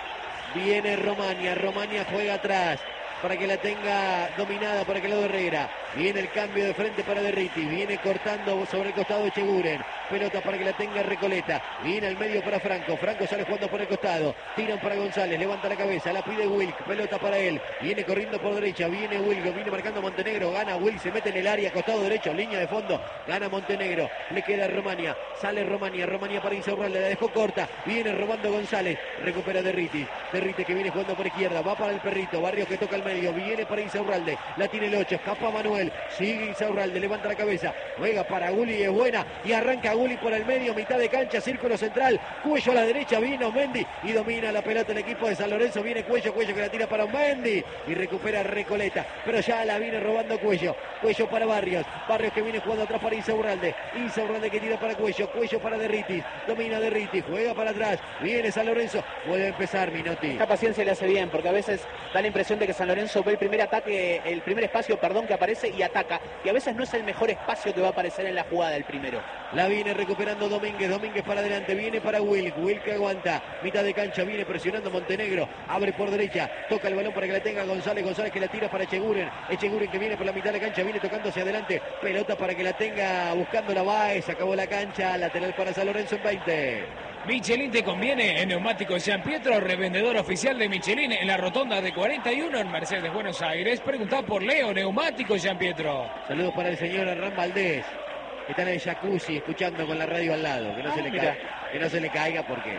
S1: Viene Romania, Romania juega atrás, para que la tenga dominada por aquel lado Herrera. Viene el cambio de frente para Derriti. Viene cortando sobre el costado Echeguren. Pelota para que la tenga Recoleta. Viene al medio para Franco. Franco sale jugando por el costado. Tiran para González. Levanta la cabeza. La pide Wilk. Pelota para él. Viene corriendo por derecha. Viene Wilk. Viene marcando Montenegro. Gana Wilk. Se mete en el área. Costado derecho. Línea de fondo. Gana Montenegro. Le queda Romania. Sale Romania. Romania para Insaurralde. La dejó corta. Viene robando González. Recupera Derriti. Derriti que viene jugando por izquierda. Va para el Perrito. Barrios que toca el medio. Viene para Insaurralde. La tiene el ocho. Escapa Manuel. Sigue Insaurralde. Levanta la cabeza. Juega para Gulli. Es buena. Y arranca Gulli por el medio. Mitad de cancha. Círculo central. Cuello a la derecha. Viene Aumendi. Y domina la pelota el equipo de San Lorenzo. Viene Cuello. Cuello que la tira para Aumendi. Y recupera Recoleta. Pero ya la viene robando Cuello. Cuello para Barrios. Barrios que viene jugando atrás para Insaurralde. Insaurralde que tira para Cuello. Cuello para Derriti. Domina Derriti. Juega para atrás. Viene San Lorenzo. Puede empezar Minotti.
S9: Esta paciencia le hace bien porque a veces da la impresión de que San Lorenzo ve el primer ataque, el primer espacio, perdón, que aparece y ataca. Y a veces no es el mejor espacio que va a aparecer en la jugada el primero.
S1: La viene recuperando Domínguez. Domínguez para adelante. Viene para Wilk. Wilk que aguanta. Mitad de cancha. Viene presionando Montenegro. Abre por derecha. Toca el balón para que la tenga González. González que la tira para Echeguren. Echeguren que viene por la mitad de la cancha. Viene tocando hacia adelante. Pelota para que la tenga buscando la Baez. Acabó la cancha. Lateral para San Lorenzo en veinte.
S5: Michelin te conviene en Neumáticos San Pietro, revendedor oficial de Michelin en la rotonda de cuarenta y uno en Mercedes, Buenos Aires. Preguntá por Leo, Neumáticos San Pietro.
S1: Saludos para el señor Hernán Valdés. Está en el jacuzzi escuchando con la radio al lado. Que no, ah, se, le caiga, que no se le caiga porque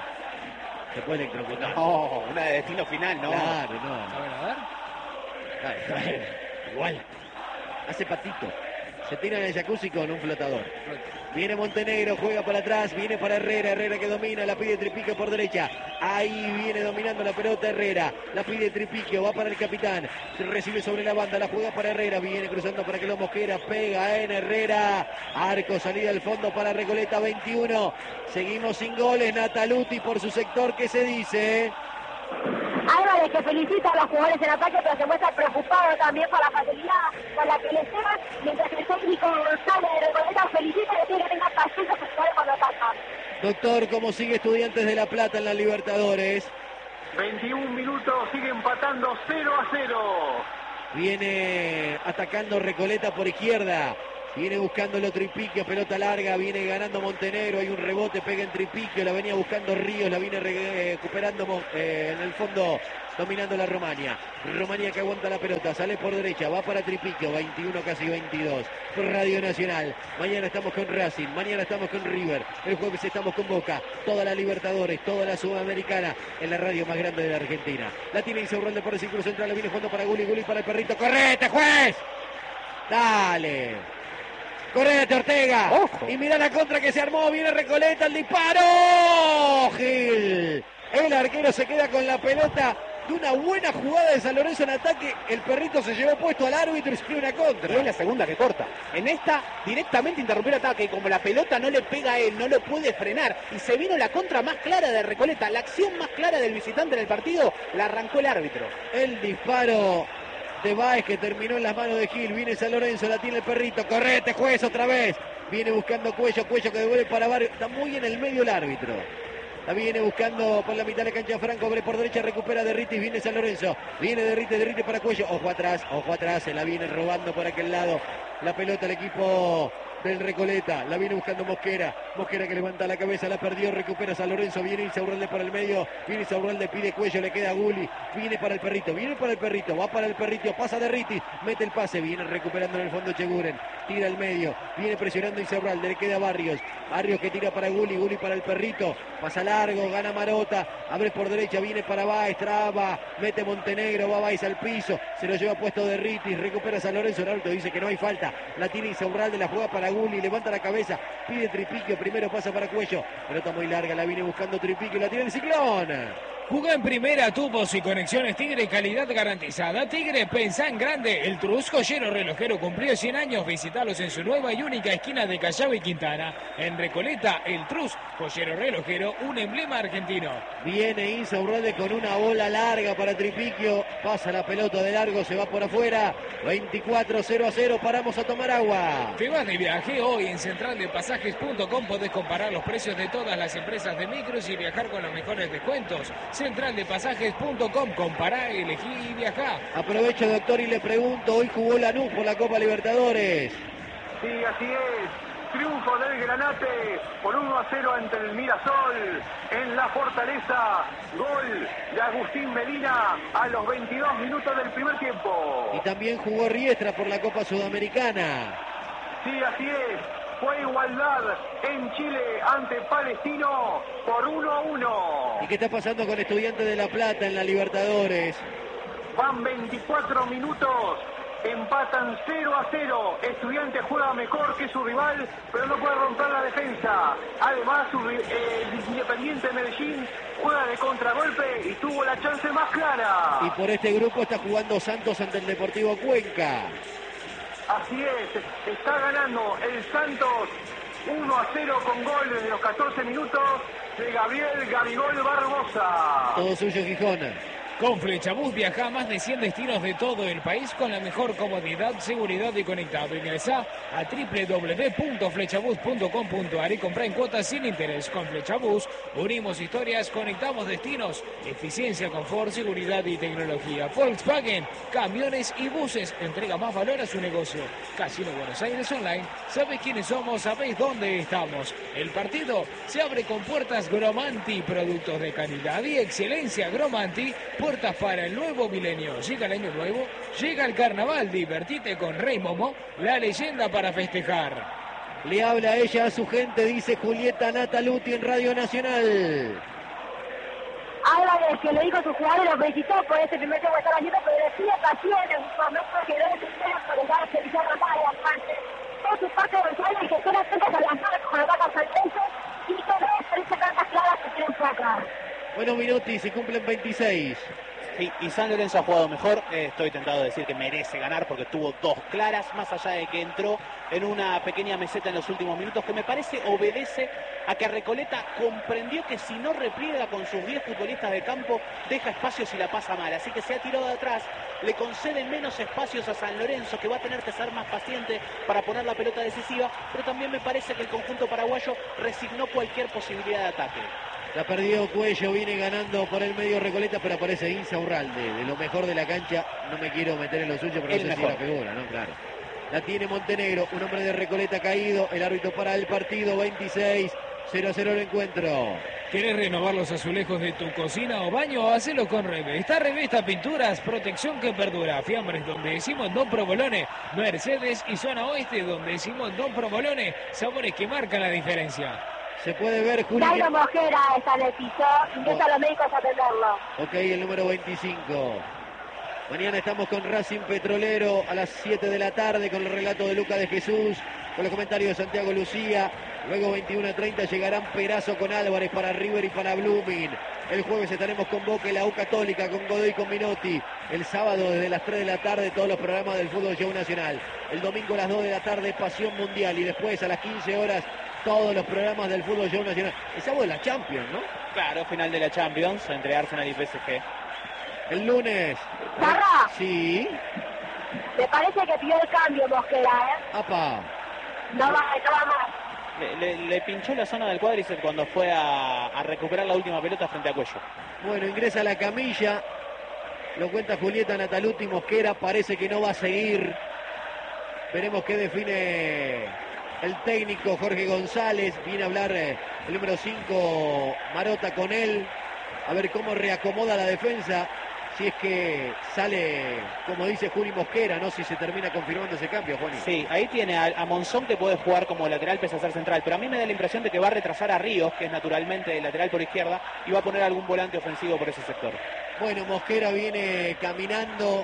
S1: se puede electrocutar.
S9: No, una de destino final, ¿no?
S1: Claro, no.
S5: ¿Sabe nadar?
S1: Igual. Hace patito. Se tira en el jacuzzi con un flotador. Viene Montenegro, juega para atrás, viene para Herrera, Herrera que domina, la pide Tripiquio por derecha. Ahí viene dominando la pelota Herrera, la pide Tripiquio, va para el capitán, se recibe sobre la banda, la juega para Herrera, viene cruzando para que lo Mosquera, pega en Herrera, arco, salida al fondo para Recoleta, veintiuno. Seguimos sin goles, Nataluti por su sector, ¿qué se dice?
S2: Álvarez, que felicita a los jugadores en ataque, pero se muestra preocupado también por la facilidad con la que les llegan, mientras que el técnico González de Recoleta felicita y le tiene que tener paciencia a sus jugadores cuando atacan.
S1: Doctor, ¿cómo sigue Estudiantes de La Plata en la Libertadores?
S3: veintiún minutos, sigue empatando cero a cero.
S1: Viene atacando Recoleta por izquierda. Viene buscándolo Tripiquio, pelota larga, viene ganando Montenegro, hay un rebote, pega en Tripiquio, la venía buscando Ríos, la viene recuperando eh, en el fondo, dominando la Romania. Romania que aguanta la pelota, sale por derecha, va para Tripiquio, veintiuno, casi veintidós. Radio Nacional, mañana estamos con Racing, mañana estamos con River, el jueves estamos con Boca, toda la Libertadores, toda la Sudamericana, en la radio más grande de la Argentina. La tiene Insaurralde por el círculo central, la viene jugando para Guli, Guli para el perrito, ¡correte, juez! ¡Dale! Correte, Ortega. Ojo. Y mira la contra que se armó. Viene Recoleta, el disparo. Gil. El arquero se queda con la pelota de una buena jugada de San Lorenzo en ataque. El perrito se llevó puesto al árbitro y sufrió una contra.
S9: Y es la segunda que corta. En esta, directamente interrumpió el ataque. Y como la pelota no le pega a él, no lo puede frenar. Y se vino la contra más clara de Recoleta. La acción más clara del visitante en el partido la arrancó el árbitro.
S1: El disparo de Báez que terminó en las manos de Gil. Viene San Lorenzo, la tiene el perrito. Correte, juez, otra vez. Viene buscando Cuello, Cuello que devuelve para Barrio. Está muy en el medio el árbitro. La viene buscando por la mitad de la cancha Franco, abre por derecha, recupera Derritis, viene San Lorenzo. Viene Derritis, Derritis para Cuello. Ojo atrás, ojo atrás, se la viene robando por aquel lado. La pelota el equipo del Recoleta, la viene buscando Mosquera. Mosquera que levanta la cabeza, la perdió, recupera San Lorenzo, viene Insaurralde por el medio, viene Insaurralde, pide Cuello, le queda Guli, viene para el perrito, viene para el perrito, va para el perrito, pasa de Ritis, mete el pase, viene recuperando en el fondo Cheguren, tira al medio, viene presionando Insaurralde, le queda Barrios, Barrios que tira para Guli, Guli para el perrito, pasa largo, gana Marota, abre por derecha, viene para Báez, traba, mete Montenegro, va Báez al piso, se lo lleva puesto de Ritis, recupera San Lorenzo, el árbitro dice que no hay falta, la tiene Insaurralde, la juega para Guli, levanta la cabeza, pide Tripiquio, primero pasa para Cuello, pelota muy larga, la viene buscando Tripiquio, la tiene el Ciclón.
S5: Jugá en primera, tubos y conexiones Tigre, calidad garantizada. Tigre, pensá en grande. El Trus Joyero Relojero cumplió cien años. Visitalos en su nueva y única esquina de Callao y Quintana. En Recoleta, el Trus Joyero Relojero, un emblema argentino.
S1: Viene Insaurralde con una bola larga para Tripiquio. Pasa la pelota de largo, se va por afuera. veinticuatro, cero a cero, paramos a tomar agua.
S5: Te vas de viaje hoy en central de pasajes punto com. Podés comparar los precios de todas las empresas de micros y viajar con los mejores descuentos. central de pasajes punto com, compará, elegí y viajá.
S1: Aprovecho, doctor, y le pregunto, hoy jugó Lanús por la Copa Libertadores.
S3: Sí, así es. Triunfo del Granate por uno a cero ante el Mirasol en la Fortaleza. Gol de Agustín Medina a los veintidós minutos del primer tiempo.
S1: Y también jugó Riestra por la Copa Sudamericana.
S3: Sí, así es. Fue igualdad en Chile ante Palestino por uno a uno.
S1: ¿Y qué está pasando con Estudiantes de La Plata en la Libertadores?
S3: Van veinticuatro minutos, empatan cero a cero. Estudiantes juega mejor que su rival, pero no puede romper la defensa. Además, su, eh, el Independiente Medellín juega de contragolpe y tuvo la chance más clara.
S1: Y por este grupo está jugando Santos ante el Deportivo Cuenca.
S3: Así es, está ganando el Santos uno a cero con gol desde los catorce minutos de Gabriel Gabigol Barbosa.
S1: Todo suyo, Gijón.
S5: Con Flechabús viaja a más de cien destinos de todo el país con la mejor comodidad, seguridad y conectado. Ingresá a doble u doble u doble u punto flechabús punto com punto a r y comprá en cuotas sin interés. Con Flechabús unimos historias, conectamos destinos, eficiencia, confort, seguridad y tecnología. Volkswagen, camiones y buses, entrega más valor a su negocio. Casino Buenos Aires Online, sabés quiénes somos, sabés dónde estamos. El partido se abre con puertas Gromanti, productos de calidad y excelencia. Gromanti, puertas para el nuevo milenio. Llega el año nuevo, llega el carnaval, divertite con Rey Momo, la leyenda para festejar.
S1: Le habla a ella, a su gente, dice Julieta Nataluti en Radio Nacional.
S2: Álvarez, que le dijo a sus jugadores, los felicitó por este primer tiempo que están haciendo, pero le pide paciencia, por no porque no se pueden por dejar que Pizarro vaya aparte. su parte del suelo y que estén atentos a las manos con la vaca saltense y que no parece tantas claras que quieren sacar.
S1: Bueno, Minotti, se cumplen veintiséis.
S9: Sí, y San Lorenzo ha jugado mejor. Eh, estoy tentado de decir que merece ganar porque tuvo dos claras, más allá de que entró en una pequeña meseta en los últimos minutos, que me parece obedece a que Recoleta comprendió que si no repliega con sus diez futbolistas de campo, deja espacios y la pasa mal. Así que se ha tirado de atrás, le concede menos espacios a San Lorenzo, que va a tener que ser más paciente para poner la pelota decisiva, pero también me parece que el conjunto paraguayo resignó cualquier posibilidad de ataque.
S1: La perdió Cuello, viene ganando por el medio Recoleta, pero aparece Insaurralde. De lo mejor de la cancha, no me quiero meter en lo suyo, pero no sé si la figura, ¿no? Claro. La tiene Montenegro, un hombre de Recoleta caído. El árbitro para el partido, veintiséis, cero a cero el encuentro.
S5: ¿Querés renovar los azulejos de tu cocina o baño? Hacelo con Revesta. Revesta Pinturas, protección que perdura. Fiambres, donde decimos Don Provolone. Mercedes y zona oeste, donde decimos Don Provolone. Sabores que marcan la diferencia.
S1: Se puede ver, Juli.
S2: Dairo Mosquera está en el piso, ingresa a los médicos a atenderlo.
S1: Ok, el número veinticinco. Mañana estamos con Racing Petrolero a las siete de la tarde con el relato de Luca de Jesús, con los comentarios de Santiago Lucía. Luego veintiuno a treinta llegarán Perazo con Álvarez para River y para Blooming. El jueves estaremos con Boca y la U Católica, con Godoy y con Minotti. El sábado desde las tres de la tarde todos los programas del Fútbol Show Nacional. El domingo a las dos de la tarde Pasión Mundial y después a las quince horas todos los programas del Fútbol Show Nacional. El sábado de la Champions, ¿no?
S9: Claro, final de la Champions entre Arsenal y P S G.
S1: El lunes.
S2: ¿Zarra?
S1: Sí.
S2: Me parece que pidió el cambio Mosquera, ¿eh?
S1: Apa.
S2: No va, no va más.
S9: Le, le, le pinchó la zona del cuádriceps cuando fue a, a recuperar la última pelota frente a Cuello.
S1: Bueno, ingresa a la camilla. Lo cuenta Julieta Nataluti. Mosquera parece que no va a seguir. Veremos qué define el técnico Jorge González. Viene a hablar eh, el número cinco Marota con él. A ver cómo reacomoda la defensa. Si es que sale, como dice Juli Mosquera, ¿no? Si se termina confirmando ese cambio, Juani.
S9: Sí, ahí tiene a, a Monzón, que puede jugar como lateral pese a ser central, pero a mí me da la impresión de que va a retrasar a Ríos, que es naturalmente lateral por izquierda, y va a poner algún volante ofensivo por ese sector.
S1: Bueno, Mosquera viene caminando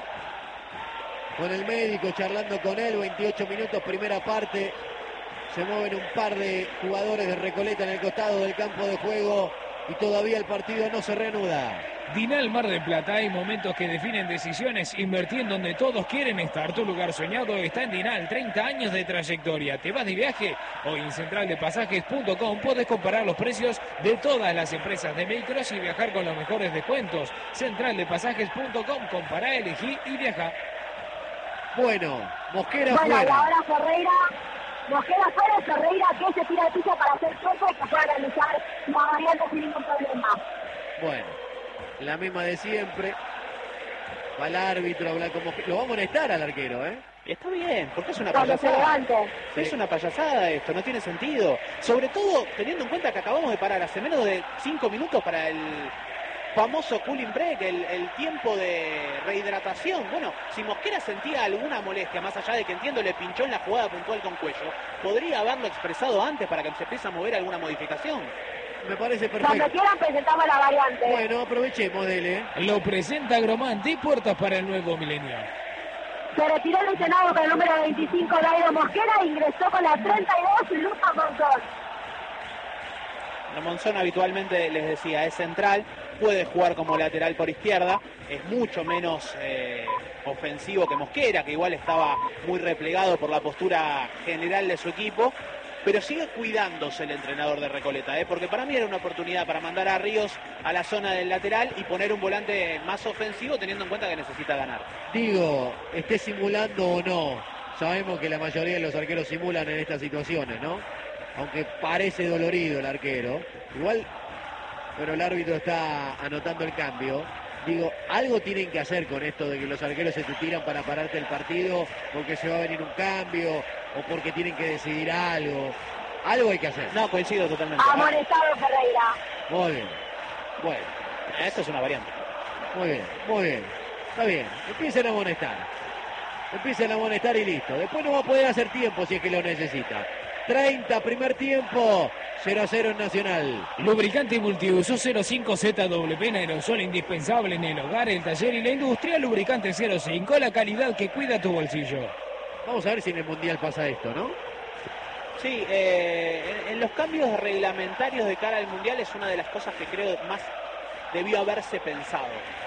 S1: con el médico, charlando con él, veintiocho minutos, primera parte. Se mueven un par de jugadores de Recoleta en el costado del campo de juego y todavía el partido no se reanuda.
S5: Dinal Mar del Plata, hay momentos que definen decisiones. Invertí en donde todos quieren estar. Tu lugar soñado está en Dinal, treinta años de trayectoria. ¿Te vas de viaje? Hoy en central de pasajes punto com podés comparar los precios de todas las empresas de micros y viajar con los mejores descuentos. central de pasajes punto com, compará, elegí y viaja.
S1: Bueno, Mosquera
S2: bueno,
S1: fuera.
S2: y ahora Ferreira, Mosquera fuera, Ferreira que se tira de piso para hacer tiempo y que pueda realizar la variante sin ningún problema.
S1: Bueno, la misma de siempre. Va el árbitro, habla con Mosquera. Lo va a molestar al arquero, ¿eh?
S9: Y está bien, porque es una
S2: Cuando se
S9: payasada.
S2: levante.
S9: Es una payasada esto, no tiene sentido. Sobre todo teniendo en cuenta que acabamos de parar hace menos de cinco minutos para el famoso cooling break, el, el tiempo de rehidratación. Bueno, si Mosquera sentía alguna molestia, más allá de que entiendo le pinchó en la jugada puntual con Cuello, podría haberlo expresado antes para que se empiece a mover alguna modificación.
S1: Me parece perfecto.
S2: Cuando quieran presentamos la variante.
S1: Bueno, aprovechemos de él, ¿eh?
S5: Lo presenta Gromante y puertas para el nuevo milenio.
S2: Se retiró el lesionado con el número veinticinco, Dairo Mosquera, e ingresó con la treinta y dos, Lucas Monzón.
S9: Monzón habitualmente, les decía, es central, puede jugar como lateral por izquierda, es mucho menos eh, ofensivo que Mosquera, que igual estaba muy replegado por la postura general de su equipo, pero sigue cuidándose el entrenador de Recoleta, ¿eh? Porque para mí era una oportunidad para mandar a Ríos a la zona del lateral y poner un volante más ofensivo, teniendo en cuenta que necesita ganar.
S1: Digo, esté simulando o no, sabemos que la mayoría de los arqueros simulan en estas situaciones, ¿no? Aunque parece dolorido el arquero, igual, pero el árbitro está anotando el cambio. Digo, algo tienen que hacer con esto de que los arqueros se te tiran para pararte el partido porque se va a venir un cambio o porque tienen que decidir algo. Algo hay que hacer.
S9: No, coincido totalmente.
S2: Amonestado Ferreira.
S1: Muy bien. Bueno.
S9: Esto es una variante.
S1: Muy bien, muy bien. Está bien. Empiecen a amonestar. Empiecen a amonestar y listo. Después no va a poder hacer tiempo si es que lo necesita. treinta, primer tiempo. cero a cero en Nacional.
S5: Lubricante multiuso cero cinco Z W en aerosol, indispensable en el hogar, el taller y la industria. Lubricante cero cinco, la calidad que cuida tu bolsillo.
S1: Vamos a ver si en el Mundial pasa esto, ¿no?
S9: Sí, eh, en, en los cambios reglamentarios de cara al Mundial es una de las cosas que creo más debió haberse pensado.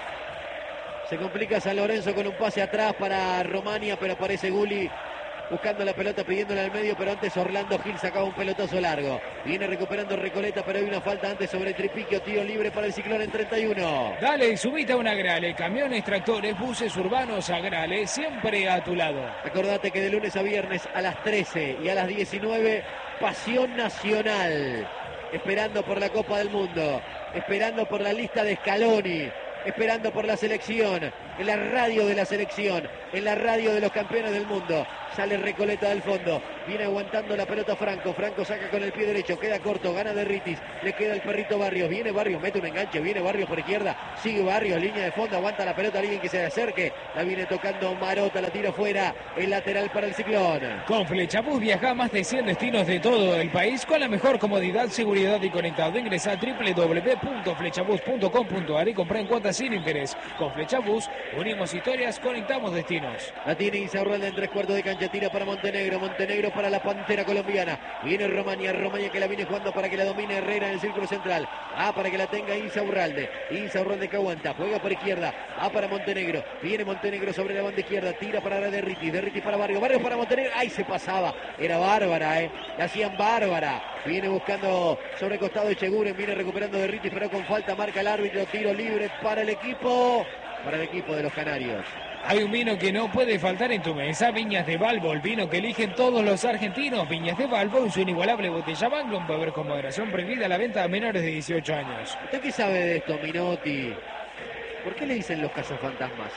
S1: Se complica San Lorenzo con un pase atrás para Romania, pero aparece Gulli buscando la pelota, pidiéndola al medio, pero antes Orlando Gil sacaba un pelotazo largo. Viene recuperando Recoleta, pero hay una falta antes sobre Tripiquio, tiro libre para el Ciclón en treinta y uno.
S5: Dale, subite a un Agrale, camiones, tractores, buses urbanos, Agrale, siempre a tu lado.
S1: Acordate que de lunes a viernes a las trece y a las diecinueve, Pasión Nacional, esperando por la Copa del Mundo, esperando por la lista de Scaloni, esperando por la selección, en la radio de la selección, en la radio de los campeones del mundo. Sale Recoleta del fondo, viene aguantando la pelota Franco, Franco saca con el pie derecho, queda corto, gana de Ritis, le queda el perrito Barrios, viene Barrios, mete un enganche, viene Barrios por izquierda, sigue Barrios, línea de fondo, aguanta la pelota, alguien que se acerque, la viene tocando Marota, la tira fuera, el lateral para el Ciclón.
S5: Con Flechabús viaja a más de cien destinos de todo el país con la mejor comodidad, seguridad y conectado. Ingresa a doble u doble u doble u punto flechabús punto com punto a r y compra en cuotas sin interés. Con Flechabús unimos historias, conectamos destinos.
S1: La tiene Insaurralde en tres cuartos de cancha, tira para Montenegro, Montenegro para la Pantera colombiana. Viene Romania, Romania que la viene jugando para que la domine Herrera en el círculo central. Ah, para que la tenga Insaurralde. Insaurralde que aguanta, juega por izquierda. Ah, para Montenegro. Viene Montenegro sobre la banda izquierda, tira para Derriti, Derriti para Barrio, Barrio para Montenegro. ¡Ay, se pasaba! Era bárbara, ¿eh? La hacían bárbara. Viene buscando sobre costado de Cheguren, viene recuperando Derriti, pero con falta marca el árbitro. Tiro libre para el equipo, para el equipo de los canarios.
S5: Hay un vino que no puede faltar en tu mesa, Viñas de Balbo, el vino que eligen todos los argentinos. Viñas de Balbo en su inigualable botella Magnum, beber con moderación, prohibida la venta a menores de dieciocho años.
S1: ¿Usted qué sabe de esto, Minotti? ¿Por qué le dicen los cazafantasmas?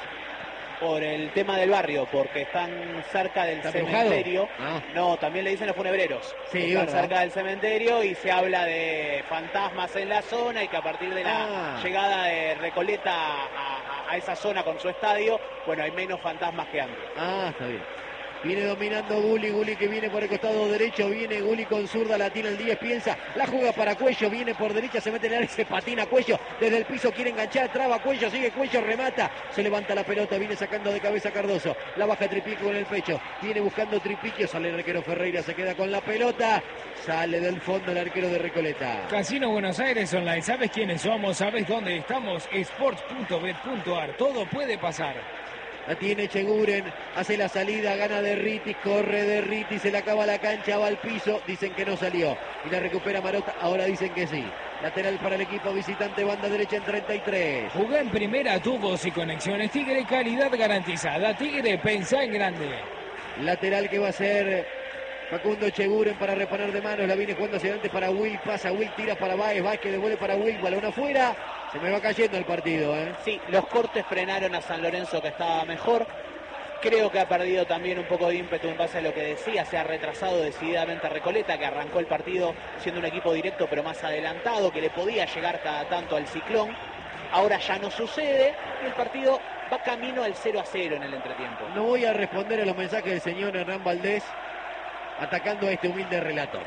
S9: Por el tema del barrio, porque están cerca del cementerio.
S1: Ah.
S9: No, también le dicen los funebreros.
S1: Sí,
S9: están
S1: ¿verdad?
S9: cerca del cementerio y se habla de fantasmas en la zona y que a partir de la
S1: Ah.
S9: llegada de Recoleta a, a- a esa zona con su estadio, bueno, hay menos fantasmas que antes.
S1: Ah, está bien. Viene dominando Gulli, Gulli que viene por el costado derecho, viene Gulli con zurda, la tiene el diez, piensa, la juega para Cuello, viene por derecha, se mete en el área, se patina Cuello, desde el piso quiere enganchar, traba Cuello, sigue Cuello, remata, se levanta la pelota, viene sacando de cabeza Cardoso, la baja Tripiquio con el pecho, viene buscando Tripiquio, sale el arquero Ferreira, se queda con la pelota, sale del fondo el arquero de Recoleta.
S5: Casino Buenos Aires Online, ¿sabes quiénes somos? ¿Sabes dónde estamos? sports punto bet punto a r, todo puede pasar.
S1: La tiene Cheguren, hace la salida, gana Derriti, corre Derriti, se le acaba la cancha, va al piso, dicen que no salió. Y la recupera Marota, ahora dicen que sí. Lateral para el equipo visitante, banda derecha en treinta y tres.
S5: Jugá en primera, tubos y conexiones Tigre, calidad garantizada. Tigre, pensá en grande.
S1: Lateral que va a ser Facundo Cheguren para reponer de manos, la viene jugando hacia adelante para Will, pasa Will, tira para Baez, Baez que devuelve para Will, balón afuera. Se me va cayendo el partido, ¿eh?
S9: Sí, los cortes frenaron a San Lorenzo que estaba mejor. Creo que ha perdido también un poco de ímpetu en base a lo que decía. Se ha retrasado decididamente a Recoleta, que arrancó el partido siendo un equipo directo pero más adelantado, que le podía llegar cada tanto al Ciclón. Ahora ya no sucede y el partido va camino al cero a cero en el entretiempo.
S1: No voy a responder a los mensajes del señor Hernán Valdés atacando a este humilde relator.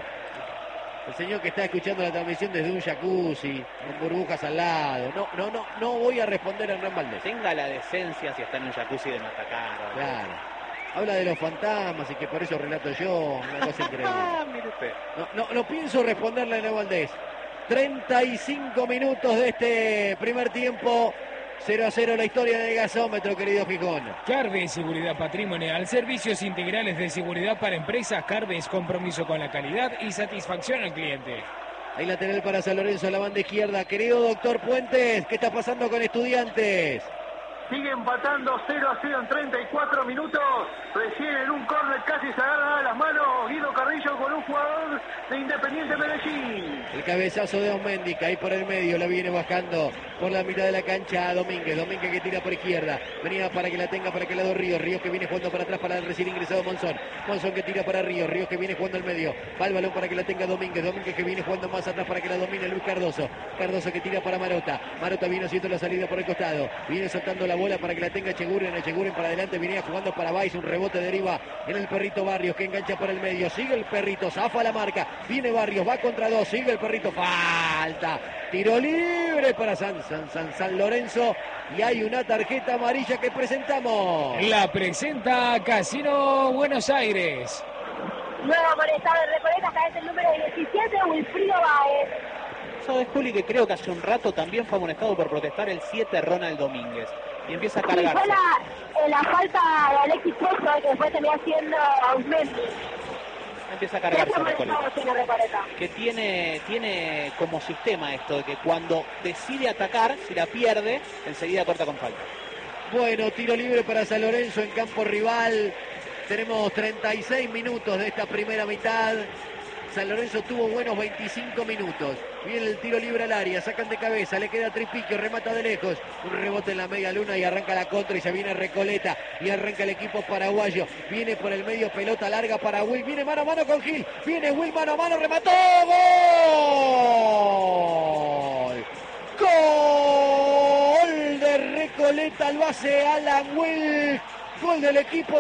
S1: El señor que está escuchando la transmisión desde un jacuzzi, con burbujas al lado. No, no, no, no voy a responder a Hernán Valdés.
S9: Tenga la decencia si está en un jacuzzi de no atacar.
S1: Claro. Habla de los fantasmas y que por eso relato yo, una cosa increíble.
S9: Ah, mire usted.
S1: No, no, no pienso responderle a Hernán Valdés. treinta y cinco minutos de este primer tiempo. cero a cero la historia del gasómetro, querido Gijón.
S5: Carve Seguridad Patrimonial, servicios integrales de seguridad para empresas. Carve es compromiso con la calidad y satisfacción al cliente.
S1: Hay lateral para San Lorenzo, la banda izquierda. Querido doctor Puentes, ¿qué está pasando con Estudiantes?
S3: Sigue empatando cero a cero en treinta y cuatro minutos. Recién en un córner casi se agarra las manos Guido Carrillo con un jugador de Independiente Medellín.
S1: El cabezazo de Osmendica ahí por el medio, la viene bajando por la mitad de la cancha a Domínguez. Domínguez que tira por izquierda. Venía para que la tenga para que la do Ríos. Ríos que viene jugando para atrás para el recién ingresado Monzón. Monzón que tira para Ríos. Ríos que viene jugando al medio. Va el balón para que la tenga Domínguez. Domínguez que viene jugando más atrás para que la domine Luis Cardoso. Cardoso que tira para Marota. Marota viene haciendo la salida por el costado. Viene soltando la bola para que la tenga Cheguren. Cheguren para adelante. Venía jugando para Baez. Un rebote deriva en el perrito Barrios que engancha por el medio. Sigue el perrito. Zafa la marca. Viene Barrios. Va contra dos. Sigue el perrito. Falta. Tiro libre para San, San, San, San Lorenzo. Y hay una tarjeta amarilla que presentamos.
S5: La presenta Casino Buenos Aires.
S2: Nuevo amonestado de Recoleta, acá es el número diecisiete, Wilfrido Báez.
S9: ¿Sabes, Juli, que creo que hace un rato también fue amonestado por protestar el siete, Ronald Domínguez? Y empieza a cargarse.
S2: Sí, fue la, eh, la falta de Alexis Pozo, que después terminó siendo Ausmendi.
S9: Empieza a cargarse Recoleta.
S2: Recoleta.
S9: Que tiene, tiene como sistema esto, de que cuando decide atacar, si la pierde, enseguida corta con falta.
S1: Bueno, tiro libre para San Lorenzo en campo rival. Tenemos treinta y seis minutos de esta primera mitad. San Lorenzo tuvo buenos veinticinco minutos. Viene el tiro libre al área, sacan de cabeza, le queda Tripiquio, remata de lejos. Un rebote en la media luna y arranca la contra y se viene Recoleta. Y arranca el equipo paraguayo. Viene por el medio, pelota larga para Will. Viene mano a mano con Gil. Viene Will mano a mano, remató. ¡Gol! ¡Gol de Recoleta! Lo hace Alan Will. Gol del equipo